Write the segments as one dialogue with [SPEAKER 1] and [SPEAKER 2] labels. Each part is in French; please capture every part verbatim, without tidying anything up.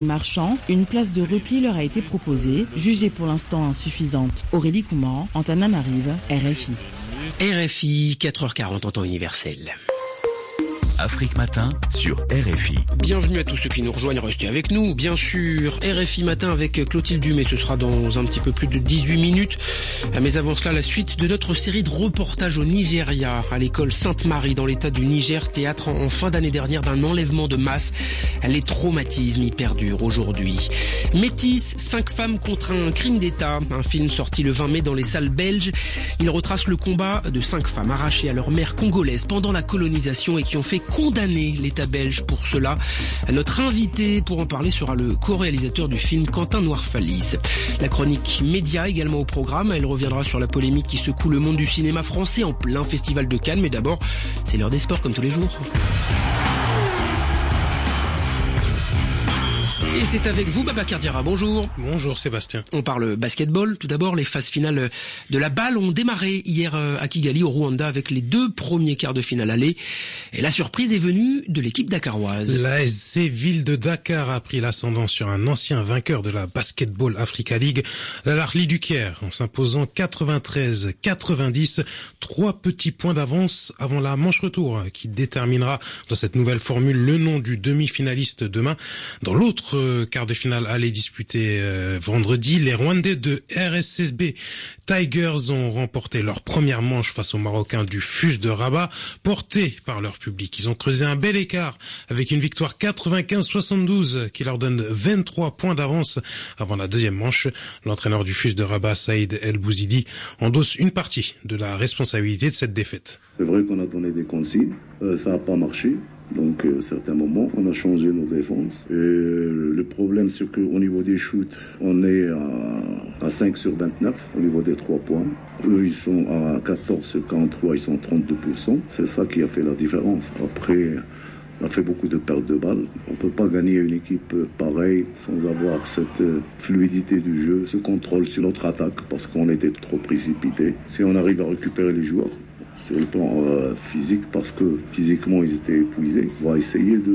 [SPEAKER 1] Marchand, une place de repli leur a été proposée, jugée pour l'instant insuffisante. Aurélie Couman, Antananarive, R F I.
[SPEAKER 2] R F I, quatre heures quarante en temps universel.
[SPEAKER 3] Afrique Matin sur R F I.
[SPEAKER 2] Bienvenue à tous ceux qui nous rejoignent, restez avec nous, bien sûr. R F I Matin avec Clotilde Dumais, ce sera dans un petit peu plus de dix-huit minutes. Mais avant cela, la suite de notre série de reportages au Nigeria, à l'école Sainte-Marie dans l'état du Niger, théâtre en fin d'année dernière d'un enlèvement de masse. Les traumatismes y perdurent aujourd'hui. Métis, cinq femmes contre un crime d'État, un film sorti le vingt mai dans les salles belges. Il retrace le combat de cinq femmes arrachées à leur mère congolaise pendant la colonisation et qui ont fait condamner l'État belge pour cela. Notre invité pour en parler sera le co-réalisateur du film, Quentin Noirfalis. La chronique média également au programme. Elle reviendra sur la polémique qui secoue le monde du cinéma français en plein festival de Cannes. Mais d'abord, c'est l'heure des sports comme tous les jours. Et c'est avec vous, Babacar Diarra. Bonjour.
[SPEAKER 4] Bonjour Sébastien.
[SPEAKER 2] On parle basketball. Tout d'abord, les phases finales de la balle ont démarré hier à Kigali, au Rwanda, avec les deux premiers quarts de finale aller. Et la surprise est venue de l'équipe dakaroise.
[SPEAKER 4] La S C Ville de Dakar a pris l'ascendant sur un ancien vainqueur de la Basketball Africa League, l'Al Ahly du Caire, en s'imposant quatre-vingt-treize à quatre-vingt-dix. Trois petits points d'avance avant la manche retour, qui déterminera dans cette nouvelle formule le nom du demi-finaliste demain. Dans l'autre quart de finale aller disputé euh, vendredi, les Rwandais de R S S B Tigers ont remporté leur première manche face aux Marocains du F U S de Rabat, portés par leur public. Ils ont creusé un bel écart avec une victoire quatre-vingt-quinze à soixante-douze qui leur donne vingt-trois points d'avance avant la deuxième manche. L'entraîneur du F U S de Rabat, Saïd El Bouzidi, endosse une partie de la responsabilité de cette défaite.
[SPEAKER 5] C'est vrai qu'on a donné des consignes, euh, ça n'a pas marché. Donc, à certains moments, on a changé nos défenses. Et le problème, c'est qu'au niveau des shoots, on est à, à cinq sur vingt-neuf au niveau des trois points. Eux, ils sont à quatorze sur quarante-trois, ils sont à trente-deux pour cent. C'est ça qui a fait la différence. Après, on a fait beaucoup de pertes de balles. On ne peut pas gagner une équipe pareille sans avoir cette fluidité du jeu, ce contrôle sur notre attaque, parce qu'on était trop précipité. Si on arrive à récupérer les joueurs, sur le plan euh, physique, parce que physiquement ils étaient épuisés. On va essayer de,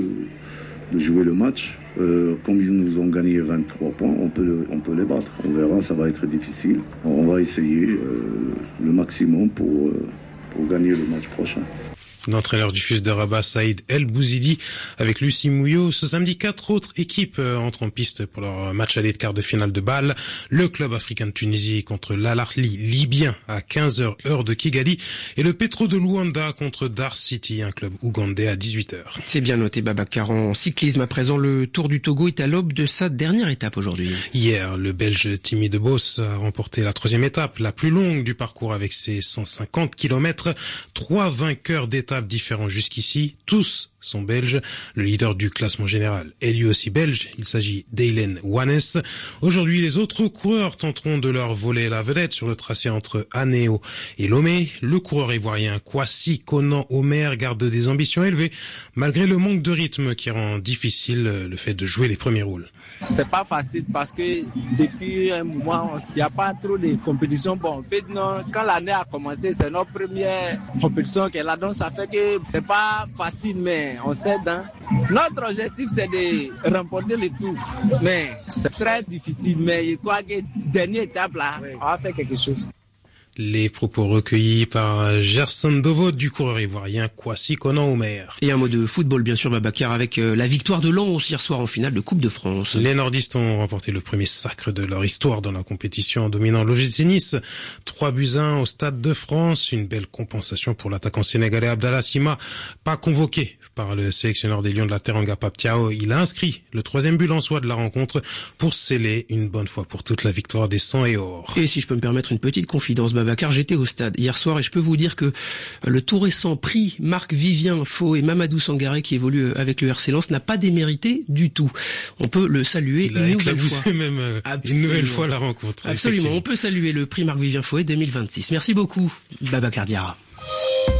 [SPEAKER 5] de jouer le match. Euh, comme ils nous ont gagné vingt-trois points, on peut, le, on peut les battre. On verra, ça va être difficile. On va essayer euh, le maximum pour, euh, pour gagner le match prochain.
[SPEAKER 4] L'entraîneur du F U S de Rabat, Saïd El Bouzidi, avec Lucie Mouillot. Ce samedi, quatre autres équipes entrent en piste pour leur match aller de quart de finale de balle. Le club africain de Tunisie contre l'Al Ahly libyen à quinze heures heure de Kigali et le Petro de Luanda contre Dar City, un club ougandais, à dix-huit heures.
[SPEAKER 2] C'est bien noté, Babacar. En cyclisme à présent, le Tour du Togo est à l'aube de sa dernière étape aujourd'hui.
[SPEAKER 4] Hier, le Belge Timmy de Bos a remporté la troisième étape, la plus longue du parcours avec ses cent cinquante kilomètres. Trois vainqueurs d'étape différents jusqu'ici, tous sont belges. Le leader du classement général est lui aussi belge, il s'agit d'Eilen Wannes. Aujourd'hui, les autres coureurs tenteront de leur voler la vedette sur le tracé entre Anéo et Lomé. Le coureur ivoirien Kwasi Konan Omer garde des ambitions élevées, malgré le manque de rythme qui rend difficile le fait de jouer les premiers rôles.
[SPEAKER 6] C'est pas facile parce que depuis un moment, il n'y a pas trop de compétitions. Bon, maintenant, quand l'année a commencé, c'est notre première compétition qu'elle a, donc ça fait que c'est pas facile, mais on s'aide. Hein. Notre objectif, c'est de remporter le tour. Mais c'est très difficile, mais je crois que dernière étape là, on va faire quelque chose.
[SPEAKER 4] Les propos recueillis par Gerson Dovo du coureur ivoirien Kwasi Konan Omer.
[SPEAKER 2] Et un mot de football, bien sûr, Babacar, avec la victoire de Lens hier soir en finale de Coupe de France.
[SPEAKER 4] Les nordistes ont remporté le premier sacre de leur histoire dans la compétition en dominant l'O G C Nice. trois buts à un au Stade de France. Une belle compensation pour l'attaquant sénégalais Abdallah Sima, pas convoqué par le sélectionneur des Lions de la Teranga Pape Thiaw. Il a inscrit le troisième but lensois de la rencontre pour sceller une bonne fois pour toute la victoire des cent et or.
[SPEAKER 2] Et si je peux me permettre une petite confidence, Babacar, j'étais au stade hier soir et je peux vous dire que le tout récent prix Marc-Vivien Faux et Mamadou Sangaré qui évolue avec le R C Lens n'a pas démérité du tout. On peut le saluer
[SPEAKER 4] Il a
[SPEAKER 2] une nouvelle fois.
[SPEAKER 4] même euh, une nouvelle fois la rencontre.
[SPEAKER 2] Absolument, on peut saluer le prix Marc-Vivien Faux deux mille vingt-six. Merci beaucoup, Babacar Diarra.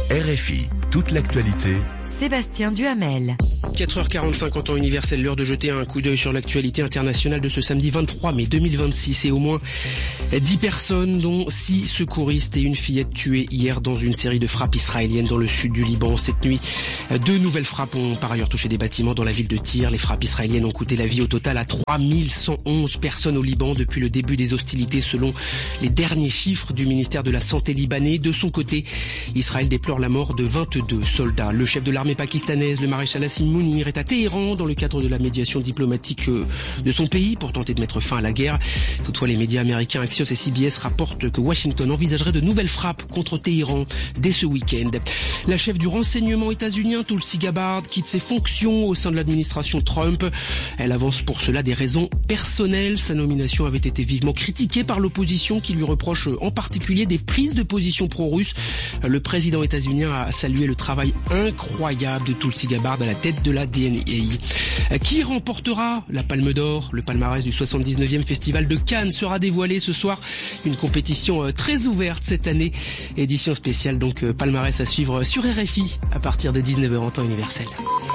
[SPEAKER 3] R F I, toute l'actualité.
[SPEAKER 7] Sébastien Duhamel.
[SPEAKER 2] quatre heures quarante-cinq en temps universel, l'heure de jeter un coup d'œil sur l'actualité internationale de ce samedi vingt-trois mai deux mille vingt-six. Et au moins dix personnes, dont six secouristes et une fillette tuées hier dans une série de frappes israéliennes dans le sud du Liban. Cette nuit, deux nouvelles frappes ont par ailleurs touché des bâtiments dans la ville de Tyr. Les frappes israéliennes ont coûté la vie au total à trois mille cent onze personnes au Liban depuis le début des hostilités, selon les derniers chiffres du ministère de la Santé libanais. De son côté, Israël déplore la mort de vingt-deux soldats. Le chef de l'armée pakistanaise, le maréchal Asim Mounir, est à Téhéran dans le cadre de la médiation diplomatique de son pays pour tenter de mettre fin à la guerre. Toutefois, les médias américains Axios et C B S rapportent que Washington envisagerait de nouvelles frappes contre Téhéran dès ce week-end. La chef du renseignement états-unien, Tulsi Gabbard, quitte ses fonctions au sein de l'administration Trump. Elle avance pour cela des raisons personnelles. Sa nomination avait été vivement critiquée par l'opposition qui lui reproche en particulier des prises de position pro-russes. Le président états-unien a salué le travail incroyable de Tulsi Gabbard à la tête de la D N A. Qui remportera la Palme d'Or? Le palmarès du soixante-dix-neuvième Festival de Cannes sera dévoilé ce soir. Une compétition très ouverte cette année. Édition spéciale donc, palmarès à suivre sur R F I à partir de dix-neuf heures en temps universel.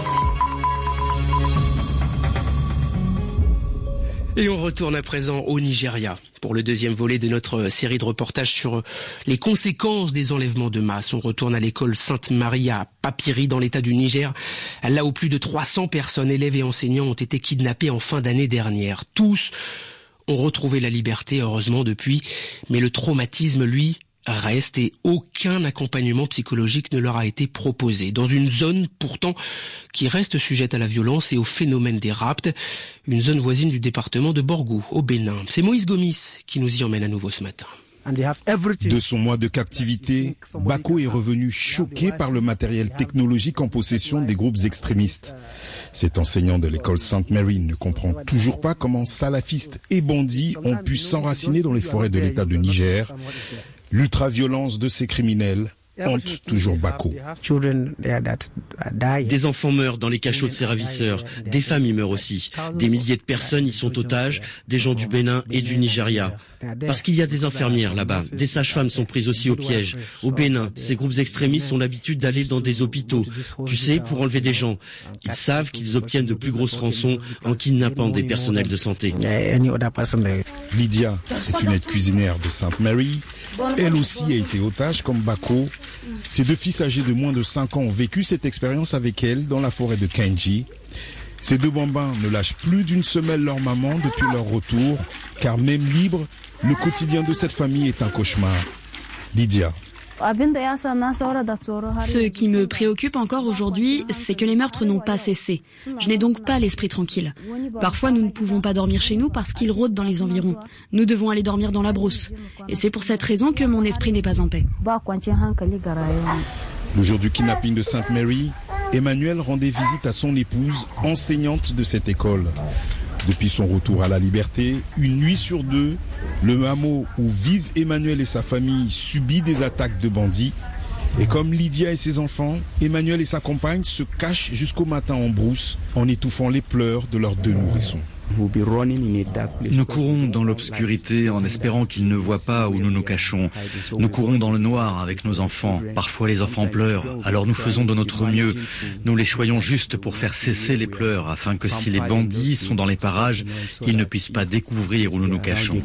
[SPEAKER 2] Et on retourne à présent au Nigeria pour le deuxième volet de notre série de reportages sur les conséquences des enlèvements de masse. On retourne à l'école Sainte-Marie à Papiri dans l'état du Niger, là où plus de trois cents personnes, élèves et enseignants, ont été kidnappés en fin d'année dernière. Tous ont retrouvé la liberté, heureusement, depuis, mais le traumatisme, lui, reste et aucun accompagnement psychologique ne leur a été proposé. Dans une zone pourtant qui reste sujette à la violence et au phénomène des rapts, une zone voisine du département de Borgou, au Bénin. C'est Moïse Gomis qui nous y emmène à nouveau ce matin.
[SPEAKER 8] De son mois de captivité, Bako est revenu choqué par le matériel technologique en possession des groupes extrémistes. Cet enseignant de l'école Sainte-Marie ne comprend toujours pas comment salafistes et bandits ont pu s'enraciner dans les forêts de l'État de Niger. L'ultra-violence de ces criminels hante toujours Bako.
[SPEAKER 9] Des enfants meurent dans les cachots de ces ravisseurs, des familles meurent aussi. Des milliers de personnes y sont otages, des gens du Bénin et du Nigeria. Parce qu'il y a des infirmières là-bas, des sages-femmes sont prises aussi au piège. Au Bénin, ces groupes extrémistes ont l'habitude d'aller dans des hôpitaux, tu sais, pour enlever des gens. Ils savent qu'ils obtiennent de plus grosses rançons en kidnappant des personnels de santé.
[SPEAKER 8] Lydia est une aide cuisinière de Sainte-Marie. Elle aussi a été otage comme Bako. Ses deux fils âgés de moins de cinq ans ont vécu cette expérience avec elle dans la forêt de Kenji. Ces deux bambins ne lâchent plus d'une semelle leur maman depuis leur retour, car même libre, le quotidien de cette famille est un cauchemar. Lydia.
[SPEAKER 10] Ce qui me préoccupe encore aujourd'hui, c'est que les meurtres n'ont pas cessé. Je n'ai donc pas l'esprit tranquille. Parfois, nous ne pouvons pas dormir chez nous parce qu'ils rôdent dans les environs. Nous devons aller dormir dans la brousse. Et c'est pour cette raison que mon esprit n'est pas en paix.
[SPEAKER 8] Le jour du kidnapping de Sainte-Marie, Emmanuel rendait visite à son épouse, enseignante de cette école. Depuis son retour à la liberté, une nuit sur deux, le hameau où vivent Emmanuel et sa famille subit des attaques de bandits. Et comme Lydia et ses enfants, Emmanuel et sa compagne se cachent jusqu'au matin en brousse en étouffant les pleurs de leurs deux nourrissons.
[SPEAKER 11] Nous courons dans l'obscurité en espérant qu'ils ne voient pas où nous nous cachons. Nous courons dans le noir avec nos enfants. Parfois les enfants pleurent, alors nous faisons de notre mieux. Nous les choyons juste pour faire cesser les pleurs, afin que si les bandits sont dans les parages, ils ne puissent pas découvrir où nous nous cachons.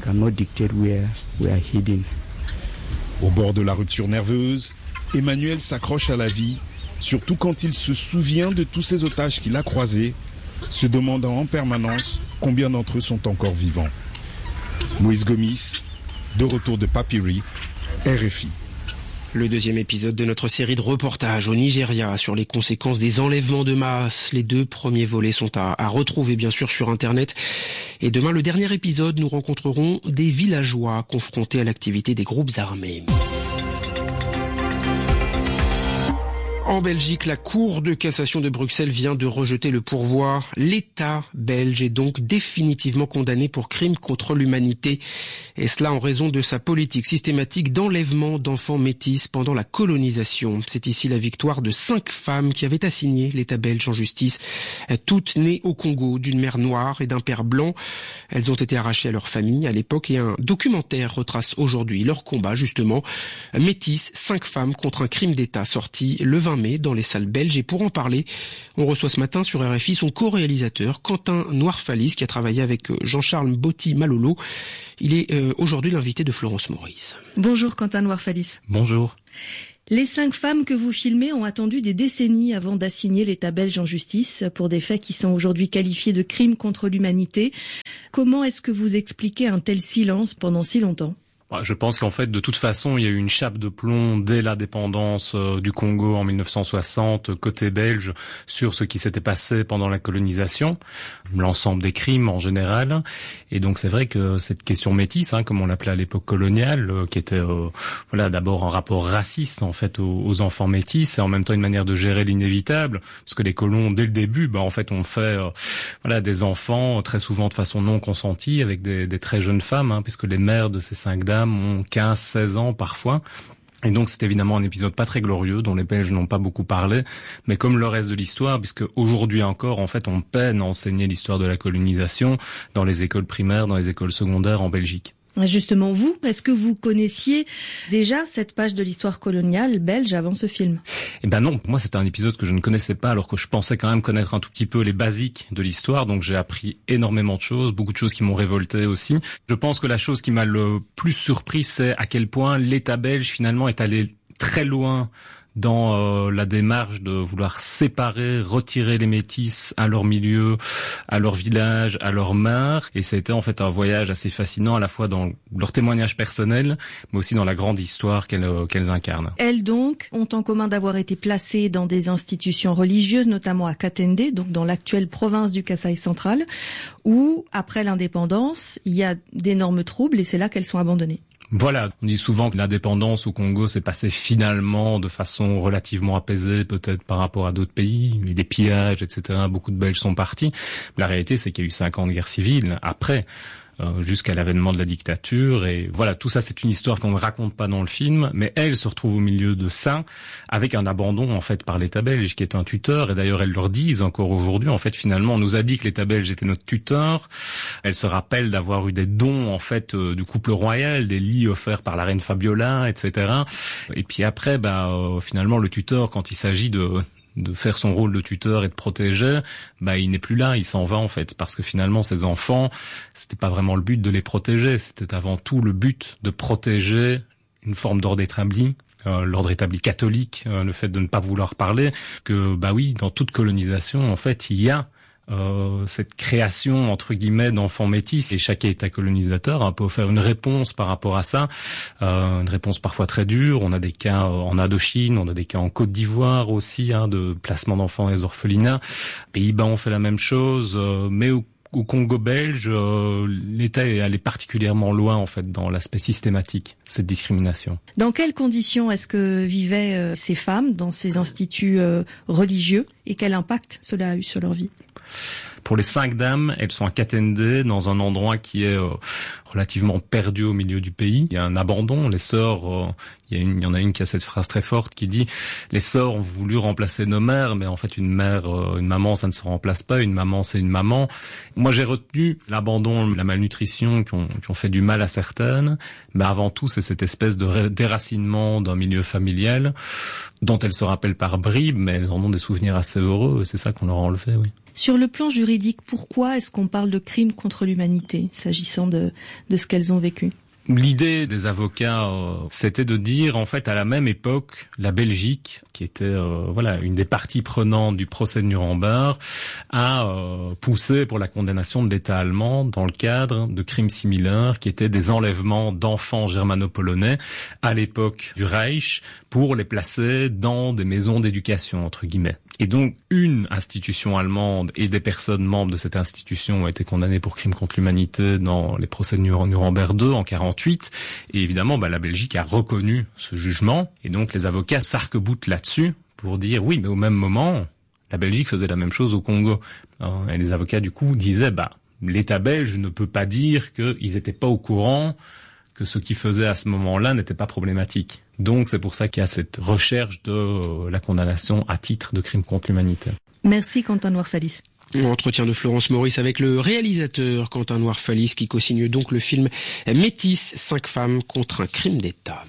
[SPEAKER 8] Au bord de la rupture nerveuse, Emmanuel s'accroche à la vie, surtout quand il se souvient de tous ces otages qu'il a croisés, se demandant en permanence combien d'entre eux sont encore vivants. Moïse Gomis, de retour de Papiri, R F I.
[SPEAKER 2] Le deuxième épisode de notre série de reportages au Nigeria sur les conséquences des enlèvements de masse. Les deux premiers volets sont à, à retrouver bien sûr sur Internet. Et demain, le dernier épisode, nous rencontrerons des villageois confrontés à l'activité des groupes armés. En Belgique, la Cour de cassation de Bruxelles vient de rejeter le pourvoi. L'État belge est donc définitivement condamné pour crime contre l'humanité. Et cela en raison de sa politique systématique d'enlèvement d'enfants métis pendant la colonisation. C'est ici la victoire de cinq femmes qui avaient assigné l'État belge en justice. Toutes nées au Congo d'une mère noire et d'un père blanc. Elles ont été arrachées à leur famille à l'époque et un documentaire retrace aujourd'hui leur combat justement. Métis, cinq femmes contre un crime d'État sorti le vingt mai dans les salles belges. Et pour en parler, on reçoit ce matin sur R F I son co-réalisateur Quentin Noirfalis qui a travaillé avec Jean-Charles Botti-Malolo. Il est euh, aujourd'hui l'invité de Florence Maurice.
[SPEAKER 12] Bonjour Quentin Noirfalis.
[SPEAKER 8] Bonjour.
[SPEAKER 12] Les cinq femmes que vous filmez ont attendu des décennies avant d'assigner l'État belge en justice pour des faits qui sont aujourd'hui qualifiés de crimes contre l'humanité. Comment est-ce que vous expliquez un tel silence pendant si longtemps ?
[SPEAKER 13] Je pense qu'en fait, de toute façon, il y a eu une chape de plomb dès l'indépendance euh, du Congo en mille neuf cent soixante, côté belge, sur ce qui s'était passé pendant la colonisation, l'ensemble des crimes en général. Et donc, c'est vrai que cette question métisse, hein, comme on l'appelait à l'époque coloniale, euh, qui était euh, voilà d'abord un rapport raciste en fait aux, aux enfants métis, et en même temps une manière de gérer l'inévitable, parce que les colons, dès le début, bah, en fait, ont fait euh, voilà des enfants très souvent de façon non consentie avec des, des très jeunes femmes, hein, puisque les mères de ces cinq dames ont quinze seize ans parfois. Et donc c'est évidemment un épisode pas très glorieux dont les Belges n'ont pas beaucoup parlé, mais comme le reste de l'histoire, puisque aujourd'hui encore en fait on peine à enseigner l'histoire de la colonisation dans les écoles primaires, dans les écoles secondaires en Belgique.
[SPEAKER 12] Justement, vous, est-ce que vous connaissiez déjà cette page de l'histoire coloniale belge avant ce film ?
[SPEAKER 13] Eh ben non, pour moi c'était un épisode que je ne connaissais pas, alors que je pensais quand même connaître un tout petit peu les basiques de l'histoire, donc j'ai appris énormément de choses, beaucoup de choses qui m'ont révolté aussi. Je pense que la chose qui m'a le plus surpris, c'est à quel point l'État belge finalement est allé très loin dans euh, la démarche de vouloir séparer, retirer les métis à leur milieu, à leur village, à leur mère. Et ça a été en fait un voyage assez fascinant, à la fois dans leur témoignage personnel, mais aussi dans la grande histoire qu'elles, euh, qu'elles incarnent.
[SPEAKER 12] Elles donc ont en commun d'avoir été placées dans des institutions religieuses, notamment à Katende, donc dans l'actuelle province du Kasaï central, où après l'indépendance, il y a d'énormes troubles et c'est là qu'elles sont abandonnées.
[SPEAKER 13] Voilà, on dit souvent que l'indépendance au Congo s'est passée finalement de façon relativement apaisée, peut-être par rapport à d'autres pays, les pillages, et cetera. Beaucoup de Belges sont partis. La réalité, c'est qu'il y a eu cinq ans de guerre civile après, euh, jusqu'à l'avènement de la dictature. Et voilà, tout ça, c'est une histoire qu'on ne raconte pas dans le film, mais elle se retrouve au milieu de ça, avec un abandon en fait par l'État belge, qui est un tuteur. Et d'ailleurs, elles leur disent encore aujourd'hui, en fait, finalement, on nous a dit que l'État belge était notre tuteur. Elle se rappelle d'avoir eu des dons en fait euh, du couple royal, des lits offerts par la reine Fabiola, et cetera. Et puis après, bah euh, finalement le tuteur, quand il s'agit de de faire son rôle de tuteur et de protéger, bah il n'est plus là, il s'en va en fait, parce que finalement ces enfants, c'était pas vraiment le but de les protéger, c'était avant tout le but de protéger une forme d'ordre établi. Euh, l'ordre établi catholique, euh, le fait de ne pas vouloir parler, que bah oui, dans toute colonisation en fait il y a Euh, cette création entre guillemets d'enfants métis, et chaque État colonisateur a peut faire une réponse par rapport à ça, euh, une réponse parfois très dure. On a des cas en Indochine, on a des cas en Côte d'Ivoire aussi, hein, de placement d'enfants et des orphelinats. Pays-Bas ont fait la même chose, euh, mais au Au Congo belge, euh, l'État est allé particulièrement loin en fait dans l'aspect systématique de cette discrimination.
[SPEAKER 12] Dans quelles conditions est-ce que vivaient euh, ces femmes dans ces instituts euh, religieux et quel impact cela a eu sur leur vie ?
[SPEAKER 13] Pour les cinq dames, elles sont à Katende, dans un endroit qui est euh, relativement perdu au milieu du pays. Il y a un abandon. Les sœurs, euh, il y a une, il y en a une qui a cette phrase très forte qui dit « Les sœurs ont voulu remplacer nos mères, mais en fait une mère, euh, une maman, ça ne se remplace pas. Une maman, c'est une maman. » Moi, j'ai retenu l'abandon, la malnutrition qui ont, qui ont fait du mal à certaines, mais avant tout, c'est cette espèce de ré- déracinement d'un milieu familial dont elles se rappellent par bribes, mais elles en ont des souvenirs assez heureux. Et c'est ça qu'on leur a enlevé, oui.
[SPEAKER 12] Sur le plan juridique, pourquoi est-ce qu'on parle de crime contre l'humanité, s'agissant de, de ce qu'elles ont vécu ?
[SPEAKER 13] L'idée des avocats, euh, c'était de dire, en fait, à la même époque, la Belgique, qui était euh, voilà une des parties prenantes du procès de Nuremberg, a euh, poussé pour la condamnation de l'État allemand dans le cadre de crimes similaires, qui étaient des enlèvements d'enfants germano-polonais à l'époque du Reich, pour les placer dans des maisons d'éducation, entre guillemets. Et donc, une institution allemande et des personnes membres de cette institution ont été condamnées pour crimes contre l'humanité dans les procès de Nuremberg deux en quarante-huit. Et évidemment, bah, la Belgique a reconnu ce jugement. Et donc, les avocats s'arc-boutent là-dessus pour dire oui, mais au même moment, la Belgique faisait la même chose au Congo. Et les avocats, du coup, disaient, bah, l'État belge ne peut pas dire qu'ils n'étaient pas au courant que ce qu'ils faisaient à ce moment-là n'était pas problématique. Donc, c'est pour ça qu'il y a cette recherche de la condamnation à titre de crime contre l'humanité.
[SPEAKER 12] Merci, Quentin Noir-Fallis.
[SPEAKER 2] Entretien de Florence Maurice avec le réalisateur Quentin Noir-Fallis qui co-signe donc le film Métis, cinq femmes contre un crime d'État.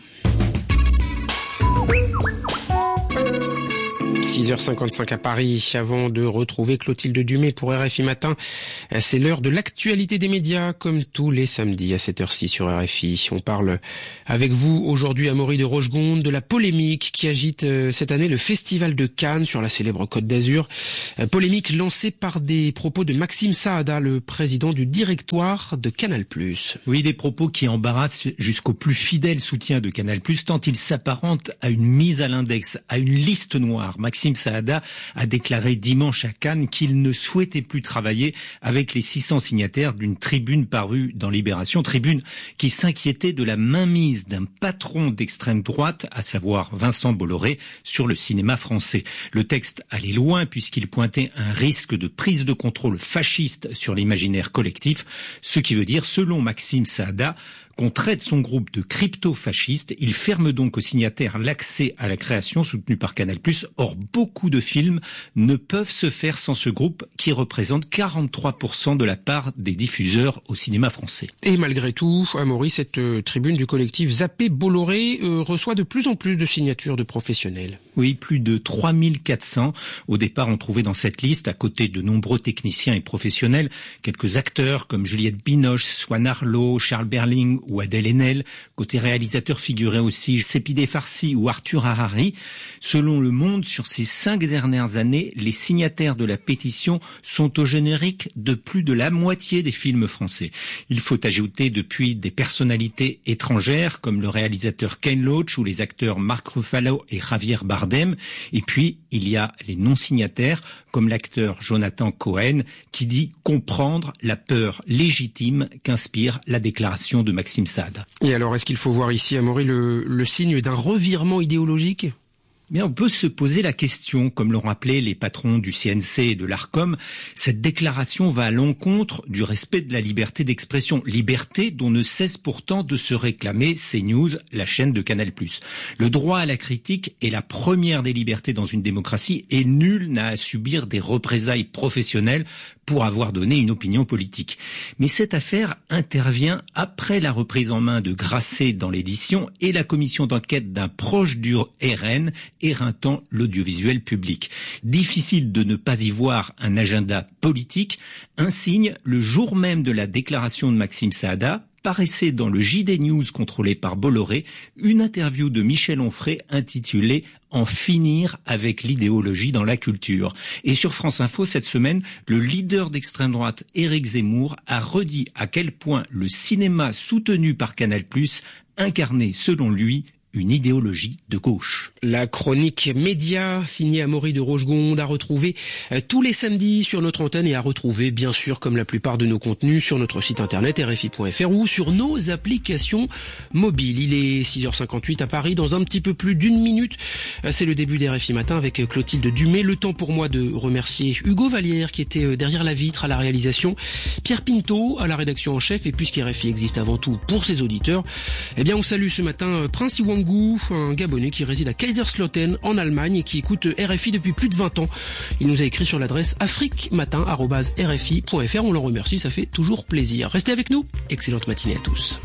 [SPEAKER 2] six heures cinquante-cinq à Paris. Avant de retrouver Clotilde Dumay pour R F I Matin, c'est l'heure de l'actualité des médias, comme tous les samedis à cette heure-ci sur R F I. On parle avec vous aujourd'hui, Amaury de Rochegonde, de la polémique qui agite cette année le Festival de Cannes sur la célèbre Côte d'Azur. Polémique lancée par des propos de Maxime Saada, le président du directoire de Canal plus.
[SPEAKER 14] Oui, des propos qui embarrassent jusqu'au plus fidèle soutien de Canal plus, tant ils s'apparentent à une mise à l'index, à une liste noire. Maxime Saada a déclaré dimanche à Cannes qu'il ne souhaitait plus travailler avec les six cents signataires d'une tribune parue dans Libération, tribune qui s'inquiétait de la mainmise d'un patron d'extrême droite, à savoir Vincent Bolloré, sur le cinéma français. Le texte allait loin puisqu'il pointait un risque de prise de contrôle fasciste sur l'imaginaire collectif, ce qui veut dire, selon Maxime Saada, qu'on traite son groupe de crypto-fascistes. Il ferme donc aux signataires l'accès à la création soutenue par Canal plus. Or, beaucoup de films ne peuvent se faire sans ce groupe qui représente quarante-trois pour cent de la part des diffuseurs au cinéma français.
[SPEAKER 2] Et malgré tout, Amaury, cette euh, tribune du collectif Zappé Bolloré euh, reçoit de plus en plus de signatures de professionnels.
[SPEAKER 14] Oui, plus de trois mille quatre cents. Au départ, on trouvait dans cette liste, à côté de nombreux techniciens et professionnels, quelques acteurs comme Juliette Binoche, Swan Arlo, Charles Berling ou Adèle Haenel. Côté réalisateur figuraient aussi Sepideh Farsi ou Arthur Harari. Selon Le Monde, sur ces cinq dernières années, les signataires de la pétition sont au générique de plus de la moitié des films français. Il faut ajouter depuis des personnalités étrangères comme le réalisateur Ken Loach ou les acteurs Mark Ruffalo et Javier Bardem. Et puis, il y a les non-signataires comme l'acteur Jonathan Cohen qui dit comprendre la peur légitime qu'inspire la déclaration de Maxime Saada.
[SPEAKER 2] Et alors, est-ce qu'il faut voir ici, Amaury, le, le signe d'un revirement idéologique ?
[SPEAKER 14] Bien, on peut se poser la question, comme l'ont rappelé les patrons du C N C et de l'Arcom, cette déclaration va à l'encontre du respect de la liberté d'expression, liberté dont ne cesse pourtant de se réclamer CNews, la chaîne de Canal plus. Le droit à la critique est la première des libertés dans une démocratie et nul n'a à subir des représailles professionnelles pour avoir donné une opinion politique. Mais cette affaire intervient après la reprise en main de Grasset dans l'édition et la commission d'enquête d'un proche du R N éreintant l'audiovisuel public. Difficile de ne pas y voir un agenda politique. Un signe, le jour même de la déclaration de Maxime Saada, paraissait dans le J D News contrôlé par Bolloré une interview de Michel Onfray intitulée « En finir avec l'idéologie dans la culture ». Et sur France Info, cette semaine, le leader d'extrême droite Éric Zemmour a redit à quel point le cinéma soutenu par Canal plus incarnait, selon lui, une idéologie de gauche.
[SPEAKER 2] La chronique média signée Amaury de Rochegonde à retrouver euh, tous les samedis sur notre antenne et à retrouver bien sûr comme la plupart de nos contenus sur notre site internet R F I point F R ou sur nos applications mobiles. Il est six heures cinquante-huit à Paris. Dans un petit peu plus d'une minute, euh, c'est le début d'R F I Matin avec Clotilde Dumay. Le temps pour moi de remercier Hugo Vallière qui était euh, derrière la vitre à la réalisation, Pierre Pinto à la rédaction en chef et puisqu'R F I existe avant tout pour ses auditeurs, eh bien on salue ce matin euh, Prince Iwan un Gabonais qui réside à Kaiserslautern en Allemagne et qui écoute R F I depuis plus de vingt ans. Il nous a écrit sur l'adresse afriquematin arobase R F I point F R. On l'en remercie, ça fait toujours plaisir. Restez avec nous. Excellente matinée à tous.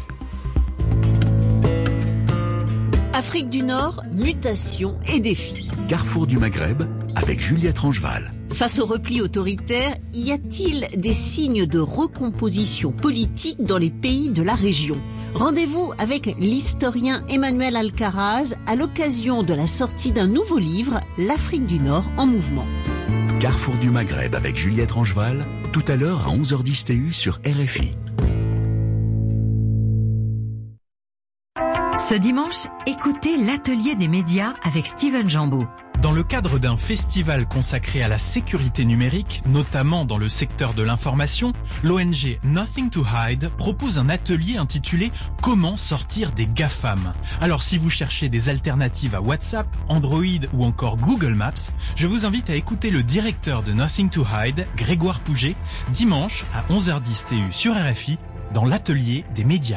[SPEAKER 15] Afrique du Nord, mutation et défis.
[SPEAKER 3] Carrefour du Maghreb avec Juliette Rangeval.
[SPEAKER 15] Face au repli autoritaire, y a-t-il des signes de recomposition politique dans les pays de la région ? Rendez-vous avec l'historien Emmanuel Alcaraz à l'occasion de la sortie d'un nouveau livre, L'Afrique du Nord en mouvement.
[SPEAKER 3] Carrefour du Maghreb avec Juliette Rangeval, tout à l'heure à onze heures dix T U sur R F I.
[SPEAKER 7] Ce dimanche, écoutez l'atelier des médias avec Steven Jambeau.
[SPEAKER 16] Dans le cadre d'un festival consacré à la sécurité numérique, notamment dans le secteur de l'information, l'O N G Nothing to Hide propose un atelier intitulé « Comment sortir des GAFAM ». Alors si vous cherchez des alternatives à WhatsApp, Android ou encore Google Maps, je vous invite à écouter le directeur de Nothing to Hide, Grégoire Pouget, dimanche à onze heures dix T U sur R F I, dans l'atelier des médias.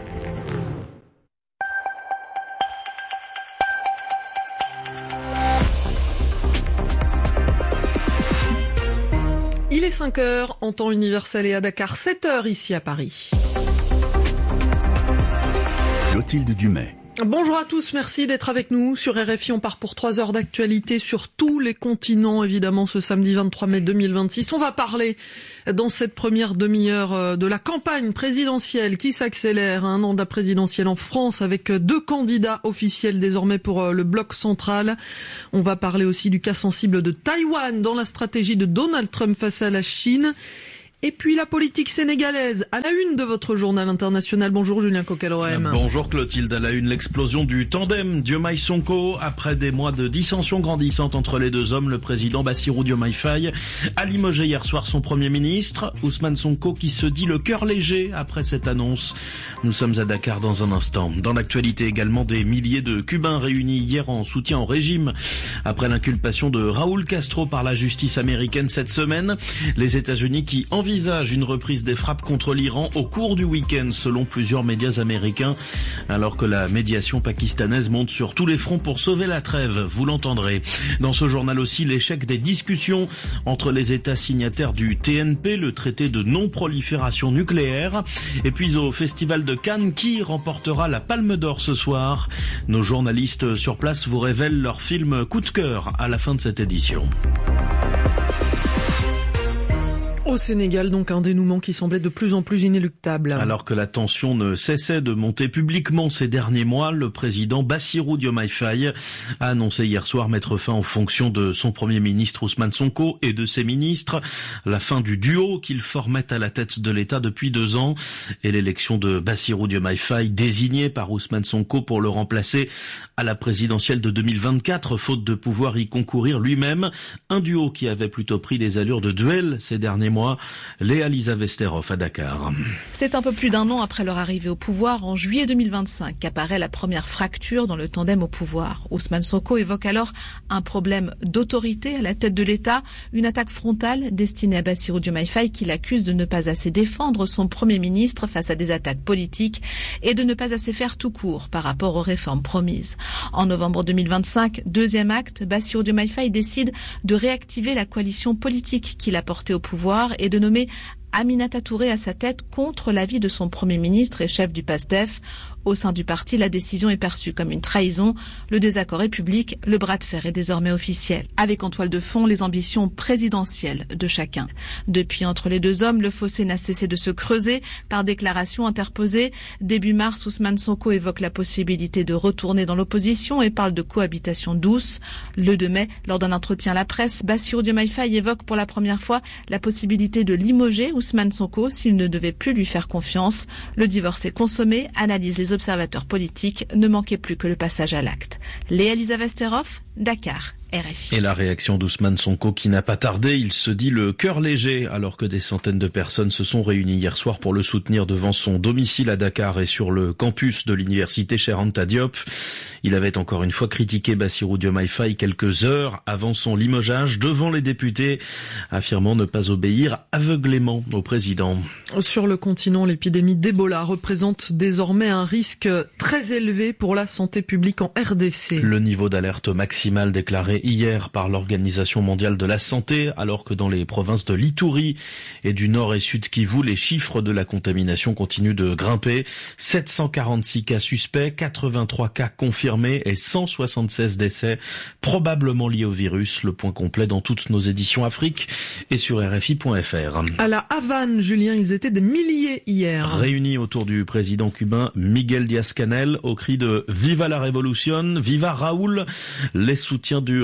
[SPEAKER 17] Il est cinq heures en temps universel et à Dakar, sept heures ici à Paris.
[SPEAKER 3] Clotilde Dumais.
[SPEAKER 17] Bonjour à tous, merci d'être avec nous. Sur R F I, on part pour trois heures d'actualité sur tous les continents, évidemment, ce samedi vingt-trois mai deux mille vingt-six. On va parler dans cette première demi-heure de la campagne présidentielle qui s'accélère à un an de la présidentielle en France avec deux candidats officiels désormais pour le bloc central. On va parler aussi du cas sensible de Taïwan dans la stratégie de Donald Trump face à la Chine. Et puis la politique sénégalaise, à la une de votre journal international. Bonjour Julien Coquelroem.
[SPEAKER 18] Bonjour Clotilde, à la une, l'explosion du tandem Diomaye Sonko. Après des mois de dissensions grandissantes entre les deux hommes, le président Bassirou Diomaye Faye a limogé hier soir son premier ministre, Ousmane Sonko, qui se dit le cœur léger après cette annonce. Nous sommes à Dakar dans un instant. Dans l'actualité également, des milliers de Cubains réunis hier en soutien au régime. Après l'inculpation de Raúl Castro par la justice américaine cette semaine, les États-Unis qui envisagent une reprise des frappes contre l'Iran au cours du week-end, selon plusieurs médias américains, alors que la médiation pakistanaise monte sur tous les fronts pour sauver la trêve, vous l'entendrez. Dans ce journal aussi, l'échec des discussions entre les États signataires du T N P, le traité de non-prolifération nucléaire, et puis au Festival de Cannes, qui remportera la Palme d'Or ce soir. Nos journalistes sur place vous révèlent leur film coup de cœur à la fin de cette édition.
[SPEAKER 17] Au Sénégal, donc un dénouement qui semblait de plus en plus inéluctable.
[SPEAKER 18] Alors que la tension ne cessait de monter publiquement ces derniers mois, le président Bassirou Diomaye Faye a annoncé hier soir mettre fin aux fonctions de son premier ministre Ousmane Sonko et de ses ministres, la fin du duo qu'il formait à la tête de l'État depuis deux ans et l'élection de Bassirou Diomaye Faye désigné par Ousmane Sonko pour le remplacer à la présidentielle de deux mille vingt-quatre, faute de pouvoir y concourir lui-même. Un duo qui avait plutôt pris des allures de duel ces derniers mois. Léa Lisa Vesterhoff à Dakar.
[SPEAKER 19] C'est un peu plus d'un an après leur arrivée au pouvoir, en juillet deux mille vingt-cinq, qu'apparaît la première fracture dans le tandem au pouvoir. Ousmane Sonko évoque alors un problème d'autorité à la tête de l'État, une attaque frontale destinée à Bassirou Diomaye Faye qui l'accuse de ne pas assez défendre son Premier ministre face à des attaques politiques et de ne pas assez faire tout court par rapport aux réformes promises. En novembre deux mille vingt-cinq, deuxième acte, Bassirou Diomaye Faye décide de réactiver la coalition politique qu'il a portée au pouvoir et de nommer Aminata Touré à sa tête contre l'avis de son Premier ministre et chef du PASTEF. Au sein du parti, la décision est perçue comme une trahison. Le désaccord est public, le bras de fer est désormais officiel. Avec en toile de fond les ambitions présidentielles de chacun. Depuis, entre les deux hommes, le fossé n'a cessé de se creuser par déclarations interposées. Début mars, Ousmane Sonko évoque la possibilité de retourner dans l'opposition et parle de cohabitation douce. Le deux mai, lors d'un entretien à la presse, Bassirou Diomaye Faye évoque pour la première fois la possibilité de limoger Ousmane Sonko s'il ne devait plus lui faire confiance. Le divorce est consommé, analyse les observateurs politiques, ne manquait plus que le passage à l'acte. Léa Lisa Vesterhoff, Dakar. R F I.
[SPEAKER 18] Et la réaction d'Ousmane Sonko qui n'a pas tardé, il se dit le cœur léger alors que des centaines de personnes se sont réunies hier soir pour le soutenir devant son domicile à Dakar et sur le campus de l'université Cheikh Anta Diop. Il avait encore une fois critiqué Bassirou Diomaye Faye quelques heures avant son limogeage devant les députés, affirmant ne pas obéir aveuglément au président.
[SPEAKER 17] Sur le continent, l'épidémie d'Ebola représente désormais un risque très élevé pour la santé publique en R D C.
[SPEAKER 18] Le niveau d'alerte maximal déclaré hier par l'Organisation mondiale de la santé, alors que dans les provinces de l'Ituri et du Nord et Sud Kivu, les chiffres de la contamination continuent de grimper. sept cent quarante-six cas suspects, quatre-vingt-trois cas confirmés et cent soixante-seize décès probablement liés au virus. Le point complet dans toutes nos éditions Afrique et sur R F I point F R.
[SPEAKER 17] À la Havane, Julien, ils étaient des milliers hier.
[SPEAKER 18] Réunis autour du président cubain Miguel Díaz-Canel au cri de Viva la Révolution, Viva Raúl, les soutiens du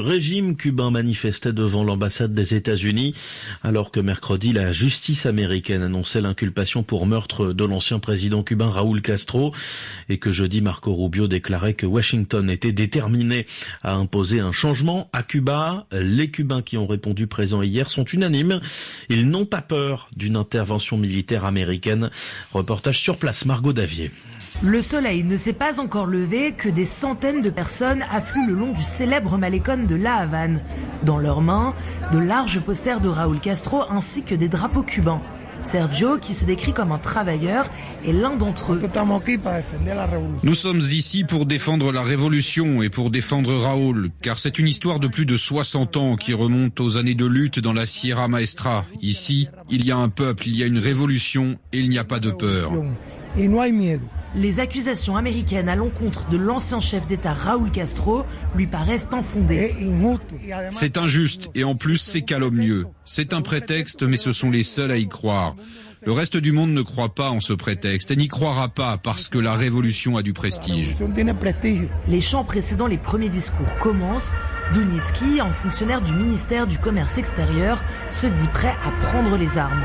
[SPEAKER 18] régime cubain manifestait devant l'ambassade des États-Unis, alors que mercredi, la justice américaine annonçait l'inculpation pour meurtre de l'ancien président cubain Raúl Castro, et que jeudi, Marco Rubio déclarait que Washington était déterminé à imposer un changement à Cuba. Les Cubains qui ont répondu présents hier sont unanimes. Ils n'ont pas peur d'une intervention militaire américaine. Reportage sur place, Margot Davier.
[SPEAKER 20] Le soleil ne s'est pas encore levé que des centaines de personnes affluent le long du célèbre malécon de La Havane. Dans leurs mains, de larges posters de Raúl Castro ainsi que des drapeaux cubains. Sergio, qui se décrit comme un travailleur, est l'un d'entre eux.
[SPEAKER 21] Nous sommes ici pour défendre la révolution et pour défendre Raúl, car c'est une histoire de plus de soixante ans qui remonte aux années de lutte dans la Sierra Maestra. Ici, il y a un peuple, il y a une révolution et il n'y a pas de peur.
[SPEAKER 20] Les accusations américaines à l'encontre de l'ancien chef d'État Raúl Castro lui paraissent infondées.
[SPEAKER 21] C'est injuste et en plus c'est calomnieux. C'est un prétexte, mais ce sont les seuls à y croire. Le reste du monde ne croit pas en ce prétexte et n'y croira pas parce que la révolution a du prestige.
[SPEAKER 20] Les chants précédant les premiers discours commencent. Dunitsky, un fonctionnaire du ministère du Commerce extérieur, se dit prêt à prendre les armes.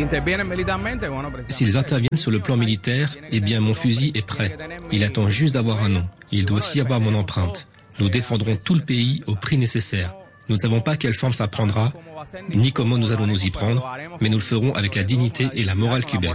[SPEAKER 22] S'ils interviennent sur le plan militaire, eh bien mon fusil est prêt. Il attend juste d'avoir un nom. Il doit aussi avoir mon empreinte. Nous défendrons tout le pays au prix nécessaire. Nous ne savons pas quelle forme ça prendra, ni comment nous allons nous y prendre, mais nous le ferons avec la dignité et la morale cubaine.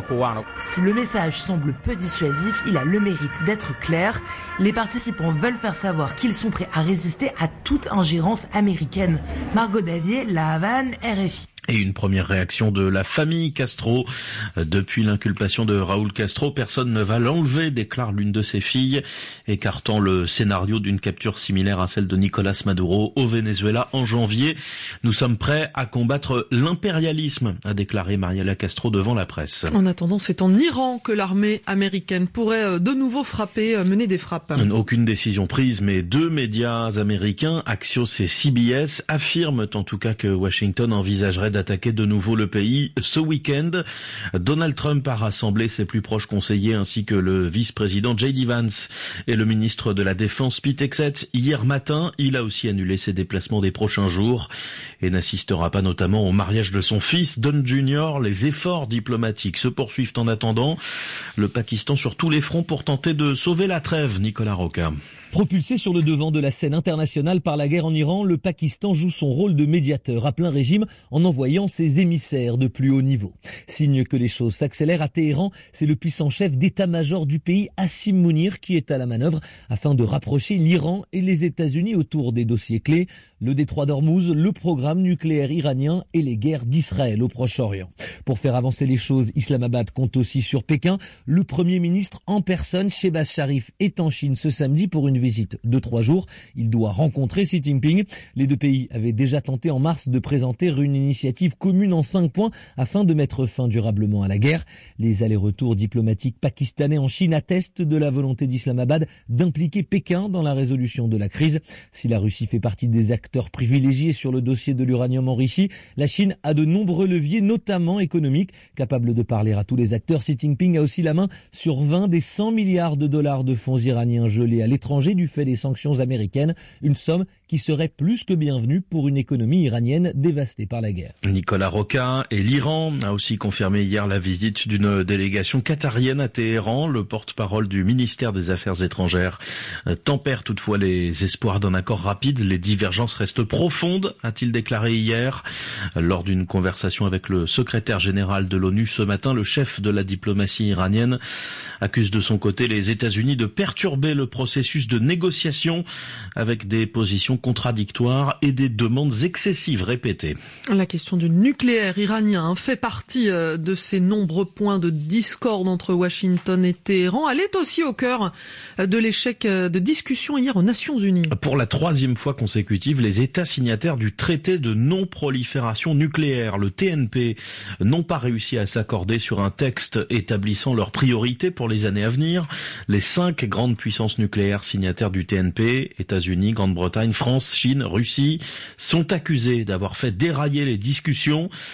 [SPEAKER 20] Si le message semble peu dissuasif, il a le mérite d'être clair. Les participants veulent faire savoir qu'ils sont prêts à résister à toute ingérence américaine. Margot Davier, La Havane, R F I.
[SPEAKER 18] Et une première réaction de la famille Castro. Depuis l'inculpation de Raúl Castro, personne ne va l'enlever, déclare l'une de ses filles, écartant le scénario d'une capture similaire à celle de Nicolás Maduro au Venezuela en janvier. Nous sommes prêts à combattre l'impérialisme, a déclaré Mariela Castro devant la presse.
[SPEAKER 17] En attendant, c'est en Iran que l'armée américaine pourrait de nouveau frapper, mener des frappes.
[SPEAKER 18] Aucune décision prise, mais deux médias américains, Axios et C B S, affirment en tout cas que Washington envisagerait d'attaquer de nouveau le pays ce week-end. Donald Trump a rassemblé ses plus proches conseillers ainsi que le vice-président J D Vance et le ministre de la Défense Pete Hegseth. Hier matin, il a aussi annulé ses déplacements des prochains jours et n'assistera pas notamment au mariage de son fils Don Junior Les efforts diplomatiques se poursuivent en attendant. Le Pakistan sur tous les fronts pour tenter de sauver la trêve. Nicolas Roca.
[SPEAKER 23] Propulsé sur le devant de la scène internationale par la guerre en Iran, le Pakistan joue son rôle de médiateur à plein régime en envoyant ses émissaires de plus haut niveau. Signe que les choses s'accélèrent à Téhéran, c'est le puissant chef d'état-major du pays, Hassim Mounir, qui est à la manœuvre afin de rapprocher l'Iran et les États-Unis autour des dossiers clés, le détroit d'Ormuz, le programme nucléaire iranien et les guerres d'Israël au Proche-Orient. Pour faire avancer les choses, Islamabad compte aussi sur Pékin. Le Premier ministre en personne, Shehbaz Sharif, est en Chine ce samedi pour une visite de trois jours. Il doit rencontrer Xi Jinping. Les deux pays avaient déjà tenté en mars de présenter une initiative commune en cinq points afin de mettre fin durablement à la guerre. Les allers-retours diplomatiques pakistanais en Chine attestent de la volonté d'Islamabad d'impliquer Pékin dans la résolution de la crise. Si la Russie fait partie des acteurs privilégiés sur le dossier de l'uranium enrichi, la Chine a de nombreux leviers, notamment économiques, capables de parler à tous les acteurs. Xi Jinping a aussi la main sur vingt des cent milliards de dollars de fonds iraniens gelés à l'étranger du fait des sanctions américaines, une somme qui serait plus que bienvenue pour une économie iranienne dévastée par la guerre.
[SPEAKER 18] Nicolas Roca. Et l'Iran a aussi confirmé hier la visite d'une délégation qatarienne à Téhéran. Le porte-parole du ministère des Affaires étrangères tempère toutefois les espoirs d'un accord rapide. Les divergences restent profondes, a-t-il déclaré hier. Lors d'une conversation avec le secrétaire général de l'ONU ce matin, le chef de la diplomatie iranienne accuse de son côté les États-Unis de perturber le processus de négociation avec des positions contradictoires et des demandes excessives répétées.
[SPEAKER 17] La question du nucléaire iranien fait partie de ces nombreux points de discorde entre Washington et Téhéran. Elle est aussi au cœur de l'échec de discussion hier aux Nations Unies.
[SPEAKER 18] Pour la troisième fois consécutive, les États signataires du traité de non-prolifération nucléaire, le T N P, n'ont pas réussi à s'accorder sur un texte établissant leurs priorités pour les années à venir. Les cinq grandes puissances nucléaires signataires du T N P, États-Unis, Grande-Bretagne, France, Chine, Russie, sont accusés d'avoir fait dérailler les discussions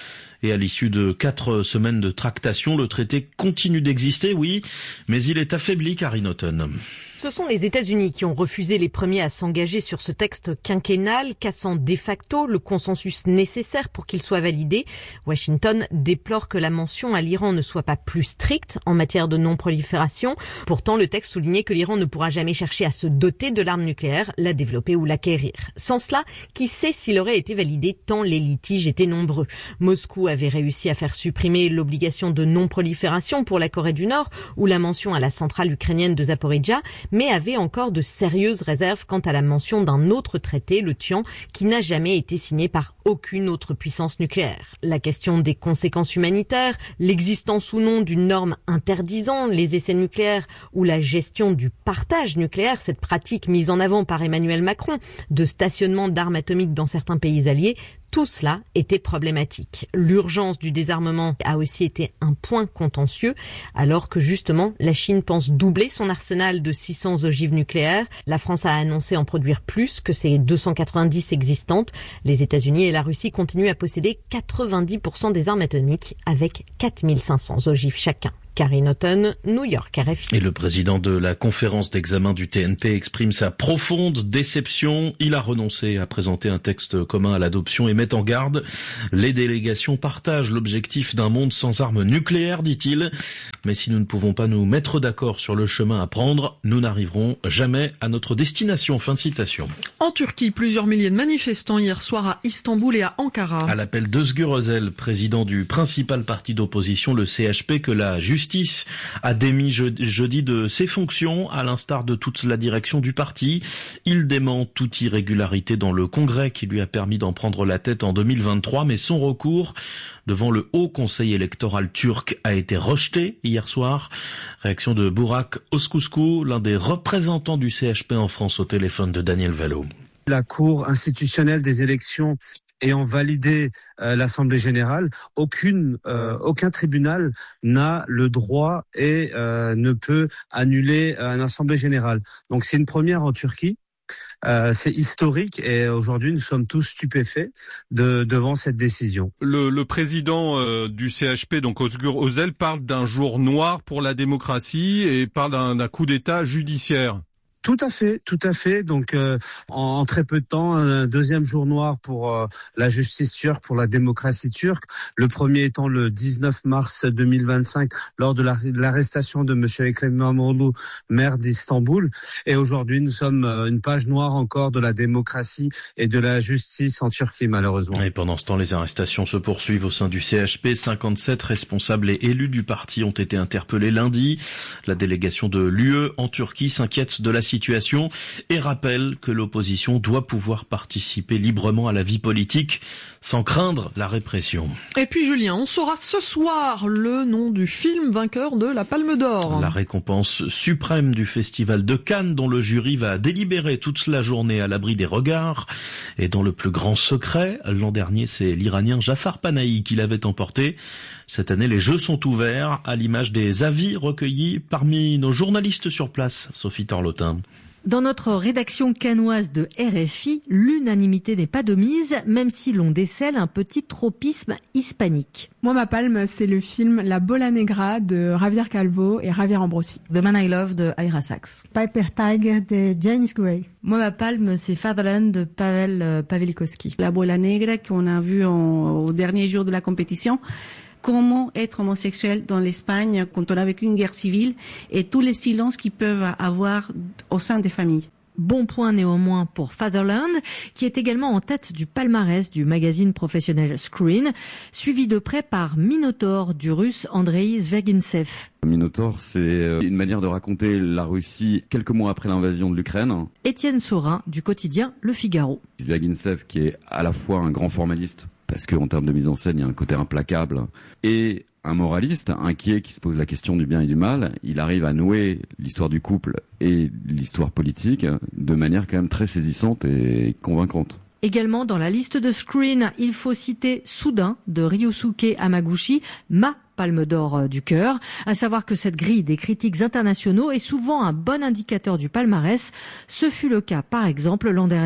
[SPEAKER 18] Et à l'issue de quatre semaines de tractation, le traité continue d'exister, oui, mais il est affaibli, Karine Houghton.
[SPEAKER 1] Ce sont les États-Unis qui ont refusé les premiers à s'engager sur ce texte quinquennal, cassant de facto le consensus nécessaire pour qu'il soit validé. Washington déplore que la mention à l'Iran ne soit pas plus stricte en matière de non-prolifération. Pourtant, le texte soulignait que l'Iran ne pourra jamais chercher à se doter de l'arme nucléaire, la développer ou l'acquérir. Sans cela, qui sait s'il aurait été validé tant les litiges étaient nombreux. Moscou avait réussi à faire supprimer l'obligation de non-prolifération pour la Corée du Nord ou la mention à la centrale ukrainienne de Zaporijjia, mais avait encore de sérieuses réserves quant à la mention d'un autre traité, le Tian, qui n'a jamais été signé par aucune autre puissance nucléaire. La question des conséquences humanitaires, l'existence ou non d'une norme interdisant les essais nucléaires ou la gestion du partage nucléaire, cette pratique mise en avant par Emmanuel Macron de stationnement d'armes atomiques dans certains pays alliés, tout cela était problématique. L'urgence du désarmement a aussi été un point contentieux, alors que justement la Chine pense doubler son arsenal de six cents ogives nucléaires. La France a annoncé en produire plus que ses deux cent quatre-vingt-dix existantes. Les États-Unis et la Russie continuent à posséder quatre-vingt-dix pour cent des armes atomiques avec quatre mille cinq cents ogives chacun. Karine Houghton, New York, R F I.
[SPEAKER 18] Et le président de la conférence d'examen du T N P exprime sa profonde déception. Il a renoncé à présenter un texte commun à l'adoption et met en garde. Les délégations partagent l'objectif d'un monde sans armes nucléaires, dit-il. Mais si nous ne pouvons pas nous mettre d'accord sur le chemin à prendre, nous n'arriverons jamais à notre destination. Fin de citation.
[SPEAKER 17] En Turquie, plusieurs milliers de manifestants hier soir à Istanbul et à Ankara.
[SPEAKER 18] À l'appel d'Özgür Özel, président du principal parti d'opposition, le C H P, que la justice Justice a démis jeudi de ses fonctions, à l'instar de toute la direction du parti. Il dément toute irrégularité dans le congrès qui lui a permis d'en prendre la tête en deux mille vingt-trois, mais son recours devant le Haut Conseil électoral turc a été rejeté hier soir. Réaction de Burak Özkusku, l'un des représentants du C H P en France, au téléphone de Daniel Valo.
[SPEAKER 5] La Cour institutionnelle des élections ayant validé euh, l'Assemblée générale, aucune, euh, aucun tribunal n'a le droit et euh, ne peut annuler euh, une Assemblée générale. Donc c'est une première en Turquie. Euh, c'est historique et aujourd'hui nous sommes tous stupéfaits de, devant cette décision.
[SPEAKER 6] Le, le président euh, du C H P, donc Özgür Özel, parle d'un jour noir pour la démocratie et parle d'un, d'un coup d'État judiciaire.
[SPEAKER 5] Tout à fait, tout à fait. Donc, euh, en, en très peu de temps, un deuxième jour noir pour euh, la justice turque, pour la démocratie turque. Le premier étant le dix-neuf mars deux mille vingt-cinq, lors de, la, de l'arrestation de Monsieur Ekrem İmamoğlu, maire d'Istanbul. Et aujourd'hui, nous sommes euh, une page noire encore de la démocratie et de la justice en Turquie, malheureusement.
[SPEAKER 18] Et pendant ce temps, les arrestations se poursuivent au sein du C H P. cinquante-sept responsables et élus du parti ont été interpellés lundi. La délégation de l'U E en Turquie s'inquiète de la situation situation et rappelle que l'opposition doit pouvoir participer librement à la vie politique sans craindre la répression.
[SPEAKER 17] Et puis Julien, on saura ce soir le nom du film vainqueur de la Palme d'Or.
[SPEAKER 18] La récompense suprême du Festival de Cannes, dont le jury va délibérer toute la journée à l'abri des regards et dans le plus grand secret. L'an dernier, c'est l'Iranien Jafar Panahi qui l'avait emporté. Cette année, les jeux sont ouverts à l'image des avis recueillis parmi nos journalistes sur place. Sophie Torlotin.
[SPEAKER 24] Dans notre rédaction cannoise de R F I, l'unanimité n'est pas de mise, même si l'on décèle un petit tropisme hispanique.
[SPEAKER 25] Moi, ma palme, c'est le film La Bola Negra de Javier Calvo et Javier Ambrosi.
[SPEAKER 26] The Man I Love de Ira Sachs.
[SPEAKER 25] Piper Tiger de James Gray.
[SPEAKER 26] Moi, ma palme, c'est Fatherland de Pavel Pawlikowski.
[SPEAKER 27] La Bola Negra qu'on a vu en, au dernier jour de la compétition. Comment être homosexuel dans l'Espagne quand on a vécu une guerre civile et tous les silences qu'ils peuvent avoir au sein des familles.
[SPEAKER 24] Bon point néanmoins pour Fatherland, qui est également en tête du palmarès du magazine professionnel Screen, suivi de près par Minotaur du russe Andrei Zvergintsev.
[SPEAKER 28] Minotaur, c'est une manière de raconter la Russie quelques mois après l'invasion de l'Ukraine.
[SPEAKER 24] Étienne Saurin du quotidien Le Figaro.
[SPEAKER 28] Zvergintsev, qui est à la fois un grand formaliste, parce qu'en termes de mise en scène, il y a un côté implacable, et un moraliste inquiet qui se pose la question du bien et du mal. Il arrive à nouer l'histoire du couple et l'histoire politique de manière quand même très saisissante et convaincante.
[SPEAKER 24] Également dans la liste de Screen, il faut citer Soudain de Ryosuke Hamaguchi, ma Palme d'Or du cœur, à savoir que cette grille des critiques internationaux est souvent un bon indicateur du palmarès. Ce fut le cas par exemple l'an dernier.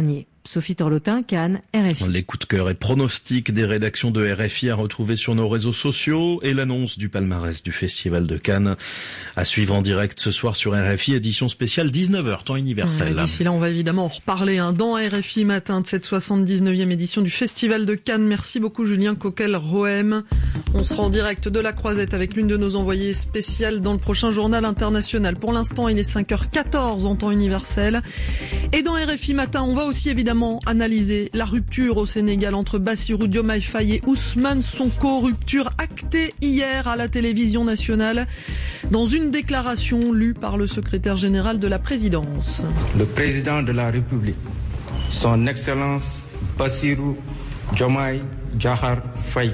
[SPEAKER 24] Sophie Torlotin, Cannes, R F I.
[SPEAKER 18] Les coups de cœur et pronostics des rédactions de R F I à retrouver sur nos réseaux sociaux et l'annonce du palmarès du Festival de Cannes à suivre en direct ce soir sur R F I, édition spéciale dix-neuf heures, temps universel.
[SPEAKER 17] Ouais, d'ici là, on va évidemment en reparler hein, dans R F I matin de cette soixante-dix-neuvième édition du Festival de Cannes. Merci beaucoup Julien Coquel-Rohem. On sera en direct de la Croisette avec l'une de nos envoyées spéciales dans le prochain journal international. Pour l'instant, il est cinq heures quatorze en temps universel. Et dans R F I matin, on va aussi évidemment analyser la rupture au Sénégal entre Bassirou Diomaye Faye et Ousmane Sonko. Rupture actée hier à la télévision nationale dans une déclaration lue par le secrétaire général de la présidence.
[SPEAKER 4] Le président de la République, son Excellence Bassirou Diomaye Diakhar Faye,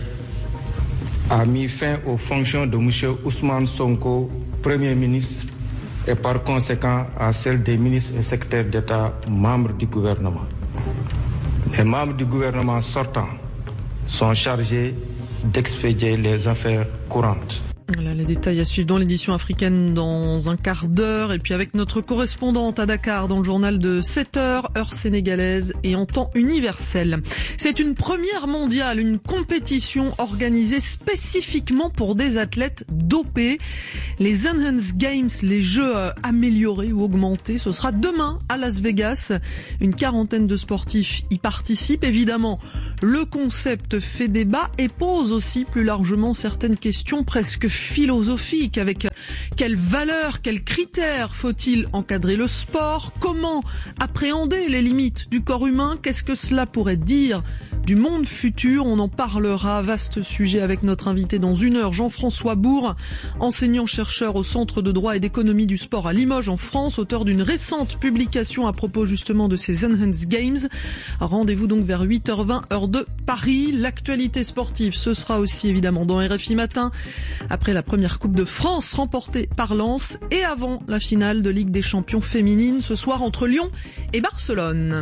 [SPEAKER 4] a mis fin aux fonctions de M. Ousmane Sonko, Premier ministre, et par conséquent à celles des ministres et secrétaires d'État membres du gouvernement. Les membres du gouvernement sortants sont chargés d'expédier les affaires courantes.
[SPEAKER 17] Voilà les détails à suivre dans l'édition africaine dans un quart d'heure. Et puis avec notre correspondante à Dakar dans le journal de sept heures, heure sénégalaise et en temps universel. C'est une première mondiale, une compétition organisée spécifiquement pour des athlètes dopés. Les Enhanced Games, les jeux améliorés ou augmentés, ce sera demain à Las Vegas. Une quarantaine de sportifs y participent. Évidemment, le concept fait débat et pose aussi plus largement certaines questions presque philosophique. Avec quelles valeurs, quels critères faut-il encadrer le sport? Comment appréhender les limites du corps humain? Qu'est-ce que cela pourrait dire du monde futur? On en parlera, vaste sujet avec notre invité dans une heure, Jean-François Bourg, enseignant-chercheur au Centre de droit et d'économie du sport à Limoges en France, auteur d'une récente publication à propos justement de ces Enhanced Games. Rendez-vous donc vers huit heures vingt, heure de Paris. L'actualité sportive, ce sera aussi évidemment dans R F I Matin, après la première Coupe de France remportée par Lens et avant la finale de Ligue des Champions féminine ce soir entre Lyon et Barcelone.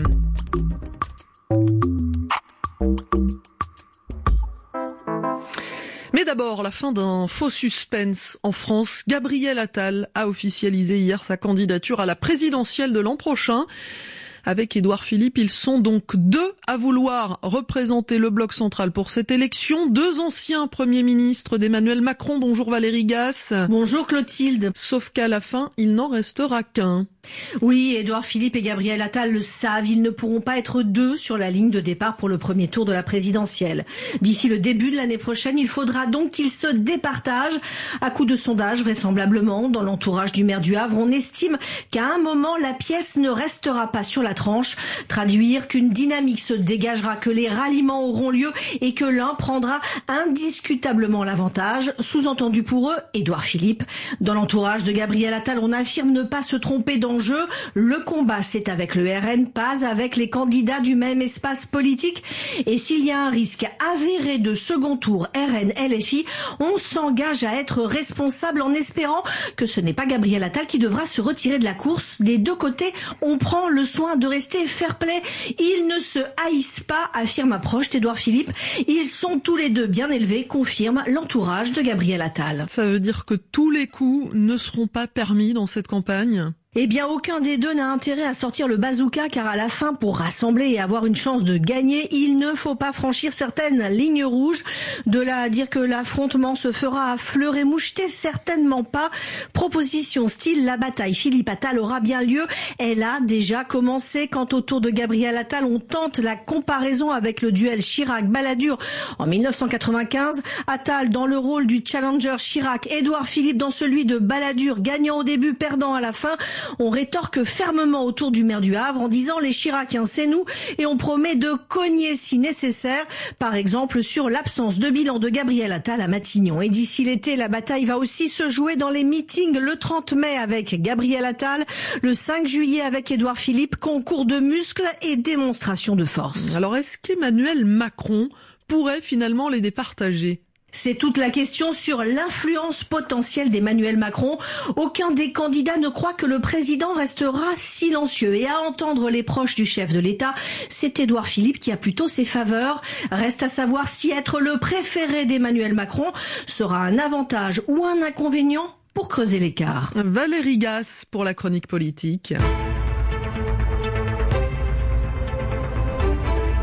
[SPEAKER 17] Mais d'abord, la fin d'un faux suspense en France. Gabriel Attal a officialisé hier sa candidature à la présidentielle de l'an prochain. Avec Édouard Philippe, ils sont donc deux à vouloir représenter le bloc central pour cette élection. Deux anciens premiers ministres d'Emmanuel Macron. Bonjour Valérie Gasse.
[SPEAKER 27] Bonjour Clotilde.
[SPEAKER 17] Sauf qu'à la fin, il n'en restera qu'un.
[SPEAKER 27] Oui, Édouard Philippe et Gabriel Attal le savent, ils ne pourront pas être deux sur la ligne de départ pour le premier tour de la présidentielle. D'ici le début de l'année prochaine, il faudra donc qu'ils se départagent. À coup de sondage, vraisemblablement, dans l'entourage du maire du Havre, on estime qu'à un moment, la pièce ne restera pas sur la tranche. Traduire qu'une dynamique se dégagera, que les ralliements auront lieu et que l'un prendra indiscutablement l'avantage. Sous-entendu pour eux, Édouard Philippe. Dans l'entourage de Gabriel Attal, on affirme ne pas se tromper dans jeu. Le combat, c'est avec le R N, pas avec les candidats du même espace politique. Et s'il y a un risque avéré de second tour R N L F I, on s'engage à être responsable en espérant que ce n'est pas Gabriel Attal qui devra se retirer de la course. Des deux côtés, on prend le soin de rester fair-play. Ils ne se haïssent pas, affirme un proche d'Édouard Philippe. Ils sont tous les deux bien élevés, confirme l'entourage de Gabriel Attal.
[SPEAKER 17] Ça veut dire que tous les coups ne seront pas permis dans cette campagne ?
[SPEAKER 27] Eh bien, aucun des deux n'a intérêt à sortir le bazooka, car à la fin, pour rassembler et avoir une chance de gagner, il ne faut pas franchir certaines lignes rouges. De là à dire que l'affrontement se fera à fleur et moucheté, certainement pas. Proposition style, la bataille Philippe Attal aura bien lieu. Elle a déjà commencé. Quand au tour de Gabriel Attal, on tente la comparaison avec le duel Chirac-Balladur en mille neuf cent quatre-vingt-quinze. Attal dans le rôle du challenger Chirac, Édouard Philippe dans celui de Balladur, gagnant au début, perdant à la fin. On rétorque fermement autour du maire du Havre en disant les Chiraciens c'est nous, et on promet de cogner si nécessaire, par exemple sur l'absence de bilan de Gabriel Attal à Matignon. Et d'ici l'été, la bataille va aussi se jouer dans les meetings le trente mai avec Gabriel Attal, le cinq juillet avec Édouard Philippe, concours de muscles et démonstration de force.
[SPEAKER 17] Alors est-ce qu'Emmanuel Macron pourrait finalement les départager ?
[SPEAKER 27] C'est toute la question sur l'influence potentielle d'Emmanuel Macron. Aucun des candidats ne croit que le président restera silencieux. Et à entendre les proches du chef de l'État, c'est Édouard Philippe qui a plutôt ses faveurs. Reste à savoir si être le préféré d'Emmanuel Macron sera un avantage ou un inconvénient pour creuser l'écart.
[SPEAKER 17] Valérie Gasse pour la chronique politique.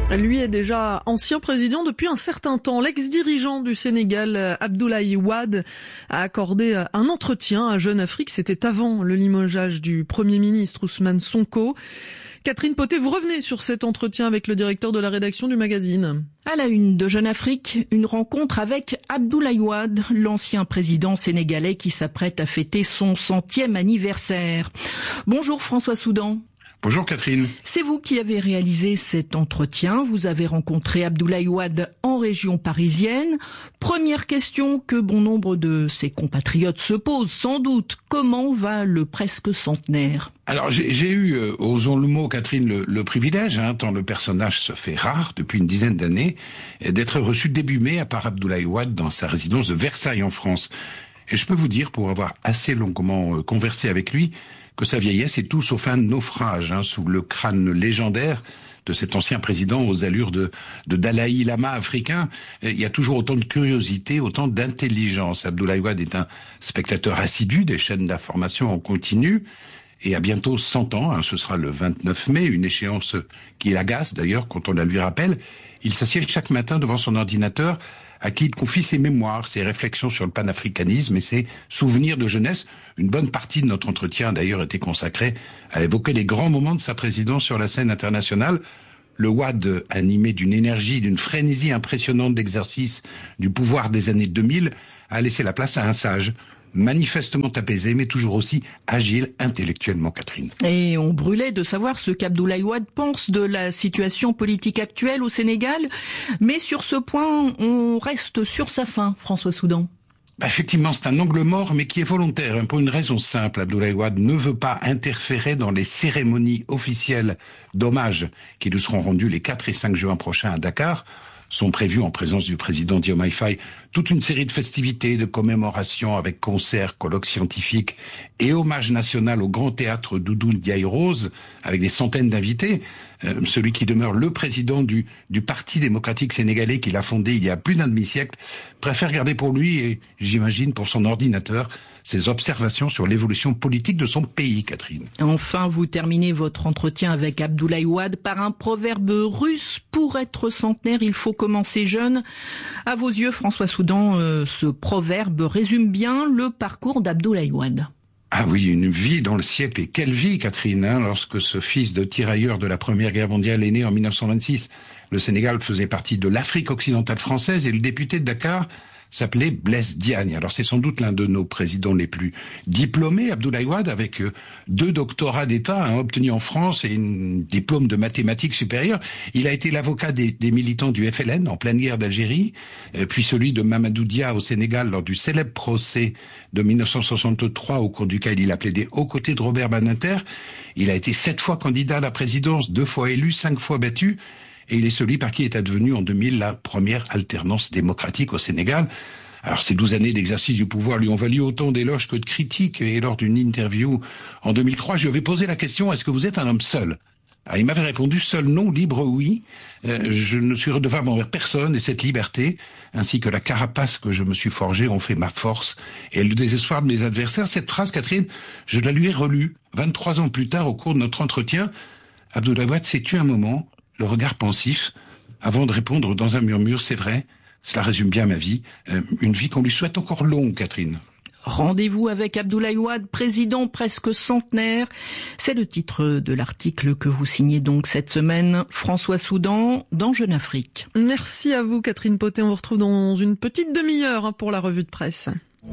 [SPEAKER 17] Lui est déjà ancien président depuis un certain temps. L'ex-dirigeant du Sénégal, Abdoulaye Wade, a accordé un entretien à Jeune Afrique. C'était avant le limogeage du Premier ministre Ousmane Sonko. Catherine Potet, vous revenez sur cet entretien avec le directeur de la rédaction du magazine.
[SPEAKER 2] À la une de Jeune Afrique, une rencontre avec Abdoulaye Wade, l'ancien président sénégalais qui s'apprête à fêter son centième anniversaire. Bonjour François Soudan.
[SPEAKER 8] Bonjour Catherine.
[SPEAKER 2] C'est vous qui avez réalisé cet entretien. Vous avez rencontré Abdoulaye Wade en région parisienne. Première question que bon nombre de ses compatriotes se posent sans doute. Comment va le presque centenaire ?
[SPEAKER 8] Alors j'ai, j'ai eu, euh, osons le mot Catherine, le, le privilège, hein, tant le personnage se fait rare depuis une dizaine d'années, d'être reçu début mai par Abdoulaye Wade dans sa résidence de Versailles en France. Et je peux vous dire, pour avoir assez longuement euh, conversé avec lui, que sa vieillesse est tout sauf un naufrage, hein, sous le crâne légendaire de cet ancien président aux allures de, de Dalai Lama africain. Il y a toujours autant de curiosité, autant d'intelligence. Abdoulaye Wade est un spectateur assidu des chaînes d'information en continu et a bientôt cent ans, hein, ce sera le vingt-neuf mai, une échéance qui l'agace d'ailleurs quand on la lui rappelle. Il s'assied chaque matin devant son ordinateur à qui il confie ses mémoires, ses réflexions sur le panafricanisme et ses souvenirs de jeunesse. Une bonne partie de notre entretien a d'ailleurs été consacrée à évoquer les grands moments de sa présidence sur la scène internationale. Le Wade, animé d'une énergie, d'une frénésie impressionnante d'exercice du pouvoir des années deux mille, a laissé la place à un sage, manifestement apaisé, mais toujours aussi agile intellectuellement, Catherine.
[SPEAKER 2] Et on brûlait de savoir ce qu'Abdoulaye Wade pense de la situation politique actuelle au Sénégal. Mais sur ce point, on reste sur sa faim, François Soudan.
[SPEAKER 8] Bah effectivement, c'est un angle mort, mais qui est volontaire, hein, pour une raison simple. Abdoulaye Wade ne veut pas interférer dans les cérémonies officielles d'hommage qui nous seront rendues les quatre et cinq juin prochains à Dakar. Sont prévues en présence du président Diomaye Faye toute une série de festivités, de commémorations avec concerts, colloques scientifiques et hommage national au Grand Théâtre Doudou Ndiaye Rose avec des centaines d'invités. Euh, celui qui demeure le président du, du Parti démocratique sénégalais qu'il a fondé il y a plus d'un demi-siècle préfère garder pour lui et j'imagine pour son ordinateur ses observations sur l'évolution politique de son pays, Catherine.
[SPEAKER 2] Enfin, vous terminez votre entretien avec Abdoulaye Wade par un proverbe russe. Pour être centenaire, il faut commencer jeune. À vos yeux, François Soudan, euh, ce proverbe résume bien le parcours d'Abdoulaye Wade.
[SPEAKER 8] Ah oui, une vie dans le siècle. Et quelle vie, Catherine, hein, lorsque ce fils de tirailleur de la Première Guerre mondiale est né en mille neuf cent vingt-six. Le Sénégal faisait partie de l'Afrique occidentale française et le député de Dakar s'appelait Blaise Diagne. Alors c'est sans doute l'un de nos présidents les plus diplômés, Abdoulaye Wade, avec deux doctorats d'État, un obtenu en France et un diplôme de mathématiques supérieures. Il a été l'avocat des, des militants du F L N en pleine guerre d'Algérie, puis celui de Mamadou Dia au Sénégal lors du célèbre procès de mille neuf cent soixante-trois au cours duquel il a plaidé aux côtés de Robert Badinter. Il a été sept fois candidat à la présidence, deux fois élu, cinq fois battu. Et il est celui par qui est advenue en deux mille la première alternance démocratique au Sénégal. Alors ces douze années d'exercice du pouvoir lui ont valu autant d'éloges que de critiques. Et lors d'une interview en deux mille trois, je lui avais posé la question « Est-ce que vous êtes un homme seul ?» Alors, il m'avait répondu « Seul non, libre oui. Euh, je ne suis redevable envers personne et cette liberté, ainsi que la carapace que je me suis forgée, ont fait ma force. Et le désespoir de mes adversaires. » Cette phrase, Catherine, je la lui ai relue vingt-trois ans plus tard au cours de notre entretien. Abdoulaye Wade s'est tué un moment, le regard pensif, avant de répondre dans un murmure, c'est vrai, cela résume bien ma vie, euh, une vie qu'on lui souhaite encore longue, Catherine.
[SPEAKER 2] Rendez-vous avec Abdoulaye Wade, président presque centenaire. C'est le titre de l'article que vous signez donc cette semaine, François Soudan, dans Jeune Afrique.
[SPEAKER 17] Merci à vous, Catherine Potet. On vous retrouve dans une petite demi-heure pour la revue de presse.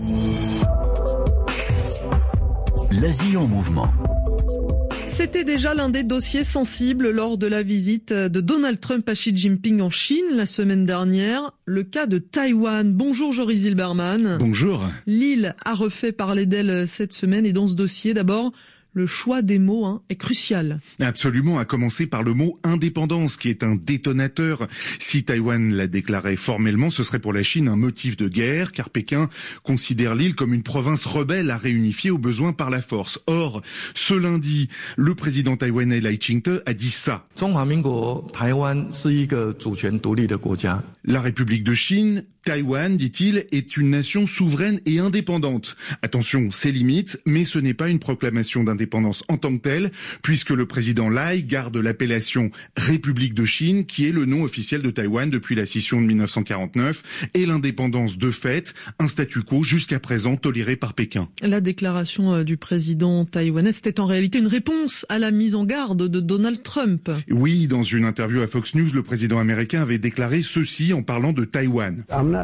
[SPEAKER 3] L'Asie en mouvement.
[SPEAKER 17] C'était déjà l'un des dossiers sensibles lors de la visite de Donald Trump à Xi Jinping en Chine la semaine dernière, le cas de Taïwan. Bonjour Joris Zilberman.
[SPEAKER 9] Bonjour.
[SPEAKER 17] L'île a refait parler d'elle cette semaine et dans ce dossier d'abord, le choix des mots hein, est crucial.
[SPEAKER 9] Absolument, à commencer par le mot indépendance, qui est un détonateur. Si Taïwan la déclarait formellement, ce serait pour la Chine un motif de guerre, car Pékin considère l'île comme une province rebelle à réunifier au besoin par la force. Or, ce lundi, le président taïwanais Lai Ching-te a dit ça. La République de Chine, Taïwan, dit-il, est une nation souveraine et indépendante. Attention, c'est limite, mais ce n'est pas une proclamation d'indépendance l'indépendance en tant que telle, puisque le président Lai garde l'appellation République de Chine, qui est le nom officiel de Taïwan depuis la scission de mille neuf cent quarante-neuf, et l'indépendance de fait, un statu quo jusqu'à présent toléré par Pékin.
[SPEAKER 17] La déclaration du président taïwanais, c'était en réalité une réponse à la mise en garde de Donald Trump.
[SPEAKER 9] Oui, dans une interview à Fox News, le président américain avait déclaré ceci en parlant de Taïwan.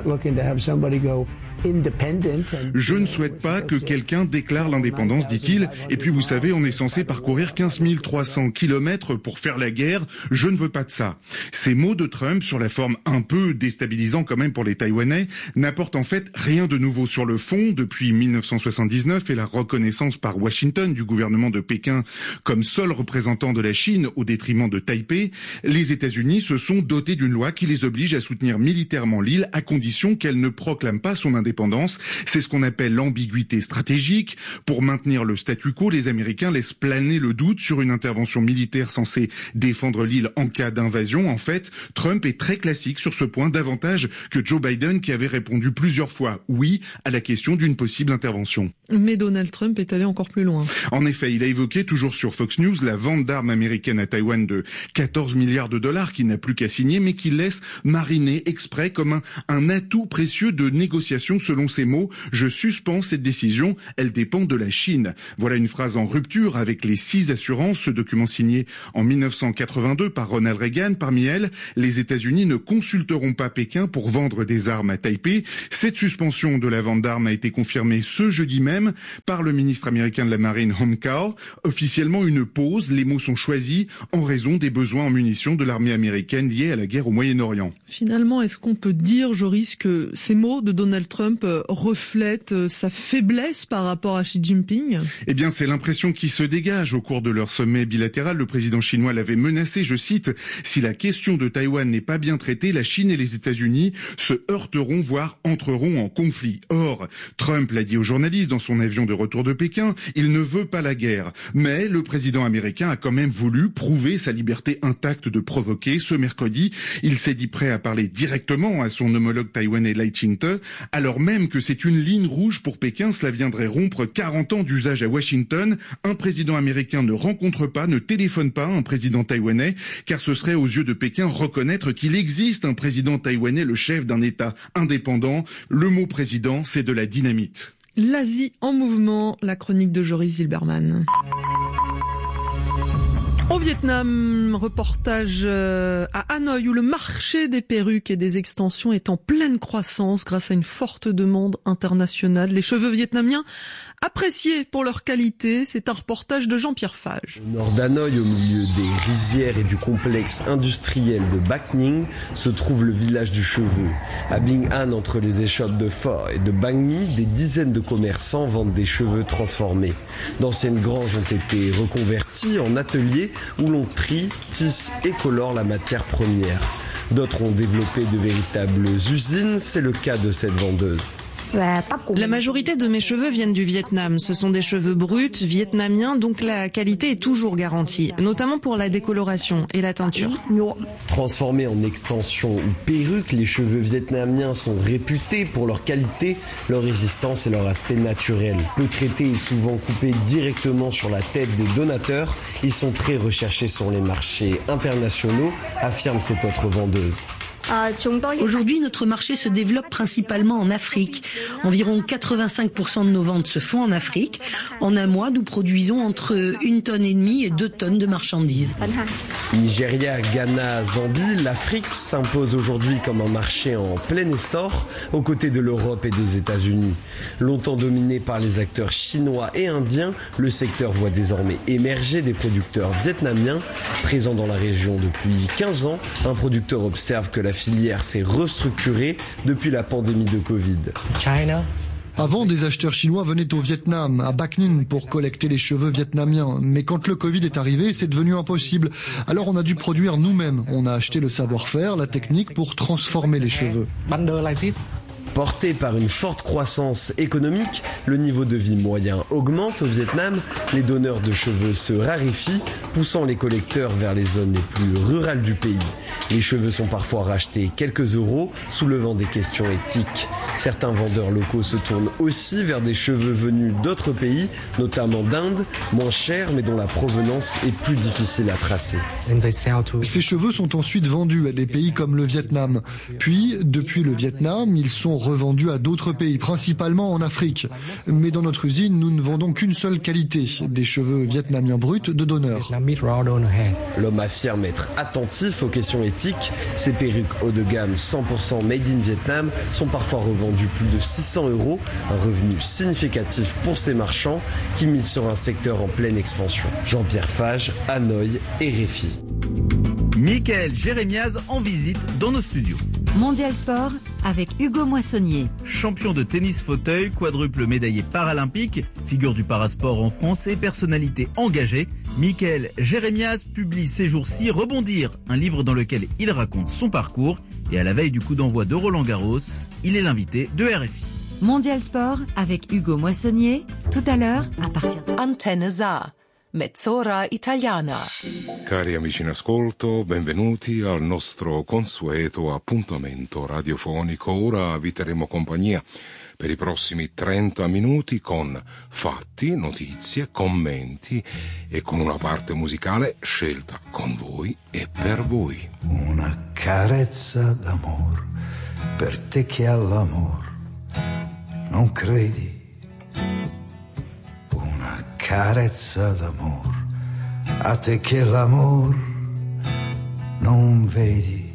[SPEAKER 9] Je ne souhaite pas que quelqu'un déclare l'indépendance, dit-il, et puis vous savez, on est censé parcourir quinze mille trois cents kilomètres pour faire la guerre, je ne veux pas de ça. Ces mots de Trump, sur la forme un peu déstabilisant quand même pour les Taïwanais, n'apportent en fait rien de nouveau sur le fond. Depuis mille neuf cent soixante-dix-neuf et la reconnaissance par Washington du gouvernement de Pékin comme seul représentant de la Chine au détriment de Taipei, les États-Unis se sont dotés d'une loi qui les oblige à soutenir militairement l'île à condition qu'elle ne proclame pas son indépendance. C'est ce qu'on appelle l'ambiguïté stratégique. Pour maintenir le statu quo, les Américains laissent planer le doute sur une intervention militaire censée défendre l'île en cas d'invasion. En fait, Trump est très classique sur ce point, davantage que Joe Biden qui avait répondu plusieurs fois oui à la question d'une possible intervention.
[SPEAKER 17] Mais Donald Trump est allé encore plus loin.
[SPEAKER 9] En effet, il a évoqué, toujours sur Fox News, la vente d'armes américaines à Taïwan de quatorze milliards de dollars qu'il n'a plus qu'à signer, mais qu'il laisse mariner exprès comme un, un atout précieux de négociation. Selon ses mots, je suspends cette décision, elle dépend de la Chine. Voilà une phrase en rupture avec les six assurances, ce document signé en mille neuf cent quatre-vingt-deux par Ronald Reagan. Parmi elles, les États-Unis ne consulteront pas Pékin pour vendre des armes à Taipei. Cette suspension de la vente d'armes a été confirmée ce jeudi même par le ministre américain de la Marine Hom Kao. Officiellement une pause, les mots sont choisis en raison des besoins en munitions de l'armée américaine liés à la guerre au Moyen-Orient.
[SPEAKER 17] Finalement, est-ce qu'on peut dire, Joris, que ces mots de Donald Trump reflètent sa faiblesse par rapport à Xi Jinping?
[SPEAKER 9] Eh bien, c'est l'impression qui se dégage. Au cours de leur sommet bilatéral, le président chinois l'avait menacé, je cite, « Si la question de Taïwan n'est pas bien traitée, la Chine et les États-Unis se heurteront, voire entreront en conflit. » Or, Trump l'a dit aux journalistes dans son avion de retour de Pékin, il ne veut pas la guerre. Mais le président américain a quand même voulu prouver sa liberté intacte de provoquer. Ce mercredi, il s'est dit prêt à parler directement à son homologue taïwanais Lai Ching-te, alors même que c'est une ligne rouge pour Pékin. Cela viendrait rompre quarante ans d'usage à Washington. Un président américain ne rencontre pas, ne téléphone pas un président taïwanais, car ce serait aux yeux de Pékin reconnaître qu'il existe un président taïwanais, le chef d'un État indépendant. Le mot président, c'est de la dynamite.
[SPEAKER 17] L'Asie en mouvement, la chronique de Joris Zilberman. Au Vietnam, reportage à Hanoï où le marché des perruques et des extensions est en pleine croissance grâce à une forte demande internationale. Les cheveux vietnamiens appréciés pour leur qualité, c'est un reportage de Jean-Pierre Fage.
[SPEAKER 7] Au nord d'Hanoï, au milieu des rizières et du complexe industriel de Bac Ninh, se trouve le village du cheveu. À Binh An, entre les échoppes de Pho et de Bang Mi, des dizaines de commerçants vendent des cheveux transformés. D'anciennes granges ont été reconverties en ateliers où l'on trie, tisse et colore la matière première. D'autres ont développé de véritables usines, c'est le cas de cette vendeuse.
[SPEAKER 10] La majorité de mes cheveux viennent du Vietnam. Ce sont des cheveux bruts, vietnamiens, donc la qualité est toujours garantie, notamment pour la décoloration et la teinture.
[SPEAKER 7] Transformés en extensions ou perruques, les cheveux vietnamiens sont réputés pour leur qualité, leur résistance et leur aspect naturel. Peu traités et souvent coupés directement sur la tête des donateurs, ils sont très recherchés sur les marchés internationaux, affirme cette autre vendeuse.
[SPEAKER 11] Aujourd'hui, notre marché se développe principalement en Afrique. Environ quatre-vingt-cinq pour cent de nos ventes se font en Afrique. En un mois, nous produisons entre une tonne et demie et deux tonnes de marchandises.
[SPEAKER 7] Nigeria, Ghana, Zambie, l'Afrique s'impose aujourd'hui comme un marché en plein essor aux côtés de l'Europe et des États-Unis. Longtemps dominé par les acteurs chinois et indiens, le secteur voit désormais émerger des producteurs vietnamiens. Présents dans la région depuis quinze ans, un producteur observe que la La filière s'est restructurée depuis la pandémie de Covid.
[SPEAKER 12] China. Avant, des acheteurs chinois venaient au Vietnam, à Bac Ninh, pour collecter les cheveux vietnamiens. Mais quand le Covid est arrivé, c'est devenu impossible. Alors on a dû produire nous-mêmes. On a acheté le savoir-faire, la technique pour transformer les cheveux.
[SPEAKER 7] Porté par une forte croissance économique, le niveau de vie moyen augmente au Vietnam, les donneurs de cheveux se raréfient, poussant les collecteurs vers les zones les plus rurales du pays. Les cheveux sont parfois rachetés quelques euros, soulevant des questions éthiques. Certains vendeurs locaux se tournent aussi vers des cheveux venus d'autres pays, notamment d'Inde, moins chers mais dont la provenance est plus difficile à tracer.
[SPEAKER 12] Ces cheveux sont ensuite vendus à des pays comme le Vietnam. Puis, depuis le Vietnam, ils sont revendus à d'autres pays, principalement en Afrique. Mais dans notre usine, nous ne vendons qu'une seule qualité, des cheveux vietnamiens bruts de donneur.
[SPEAKER 7] L'homme affirme être attentif aux questions éthiques. Ces perruques haut de gamme cent pour cent made in Vietnam sont parfois revendues plus de six cents euros, un revenu significatif pour ces marchands qui misent sur un secteur en pleine expansion. Jean-Pierre Fage, Hanoï et Réfi.
[SPEAKER 13] Mickaël Jérémiaz en visite dans nos studios.
[SPEAKER 14] Mondial Sport avec Hugo Moissonnier.
[SPEAKER 13] Champion de tennis fauteuil, quadruple médaillé paralympique, figure du parasport en France et personnalité engagée, Mickaël Jérémiaz publie ces jours-ci Rebondir, un livre dans lequel il raconte son parcours. Et à la veille du coup d'envoi de Roland-Garros, il est l'invité de R F I.
[SPEAKER 14] Mondial Sport avec Hugo Moissonnier, tout à l'heure à partir de
[SPEAKER 15] Antenne Sa. Mezz'ora italiana.
[SPEAKER 16] Cari amici in ascolto, benvenuti al nostro consueto appuntamento radiofonico. Ora vi terremo compagnia per i prossimi trenta minuti con fatti, notizie, commenti e con una parte musicale scelta con voi e per voi.
[SPEAKER 19] Una carezza d'amor per te che all'amor non credi. Carezza d'amor, a te che l'amor non vedi.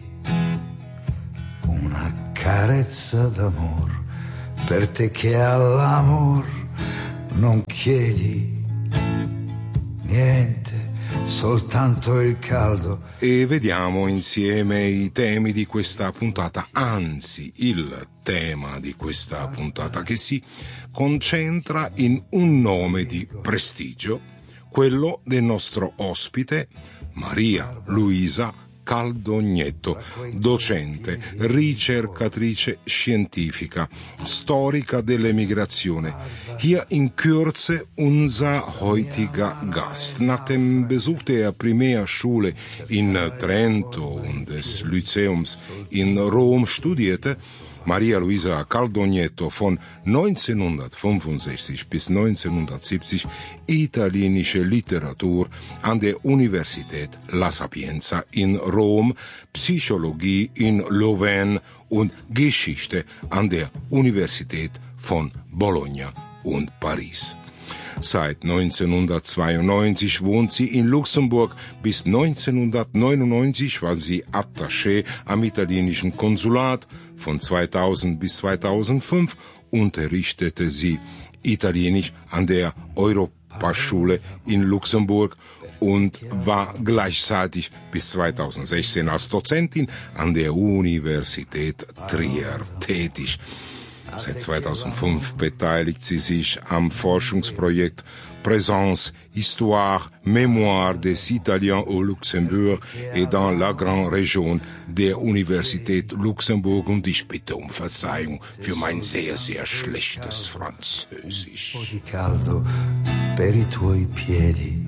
[SPEAKER 19] Una carezza d'amor, per te che all'amor non chiedi niente, soltanto il caldo.
[SPEAKER 16] E vediamo insieme i temi di questa puntata, anzi il tema di questa puntata che si concentra in un nome di prestigio, quello del nostro ospite Maria Luisa Caldognetto, docente, ricercatrice scientifica, storica dell'emigrazione. Hier in Kürze unser heutiger Gast. Nach dem Besuch der Primärschule in Trento und des Lyzeums in Rom studierte Maria Luisa Caldognetto von neunzehnhundertfünfundsechzig bis neunzehnhundertsiebzig italienische Literatur an der Universität La Sapienza in Rom, Psychologie in Louvain und Geschichte an der Universität von Bologna und Paris. Seit neunzehnhundertzweiundneunzig wohnt sie in Luxemburg. Bis neunzehnhundertneunundneunzig war sie Attaché am italienischen Konsulat. Von zweitausend bis zweitausendfünf unterrichtete sie Italienisch an der Europaschule in Luxemburg und war gleichzeitig bis zweitausendsechzehn als Dozentin an der Universität Trier tätig. Seit zweitausendfünf beteiligt sie sich am Forschungsprojekt Présence, Histoire, Mémoire des Italiens au Luxembourg et dans la Grande Région der Universität Luxemburg. Und ich bitte um Verzeihung für mein sehr, sehr schlechtes Französisch.
[SPEAKER 19] Caldo per i tuoi piedi,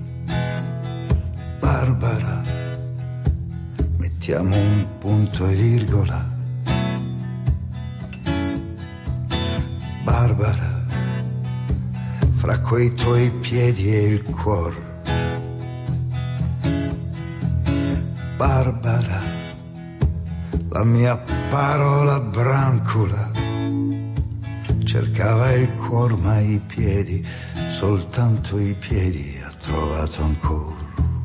[SPEAKER 19] Barbara, mettiamo un punto e virgola. Barbara, fra quei tuoi piedi e il cuore. Barbara, la mia parola brancula, cercava il cuore ma i piedi, soltanto i piedi ha trovato ancora.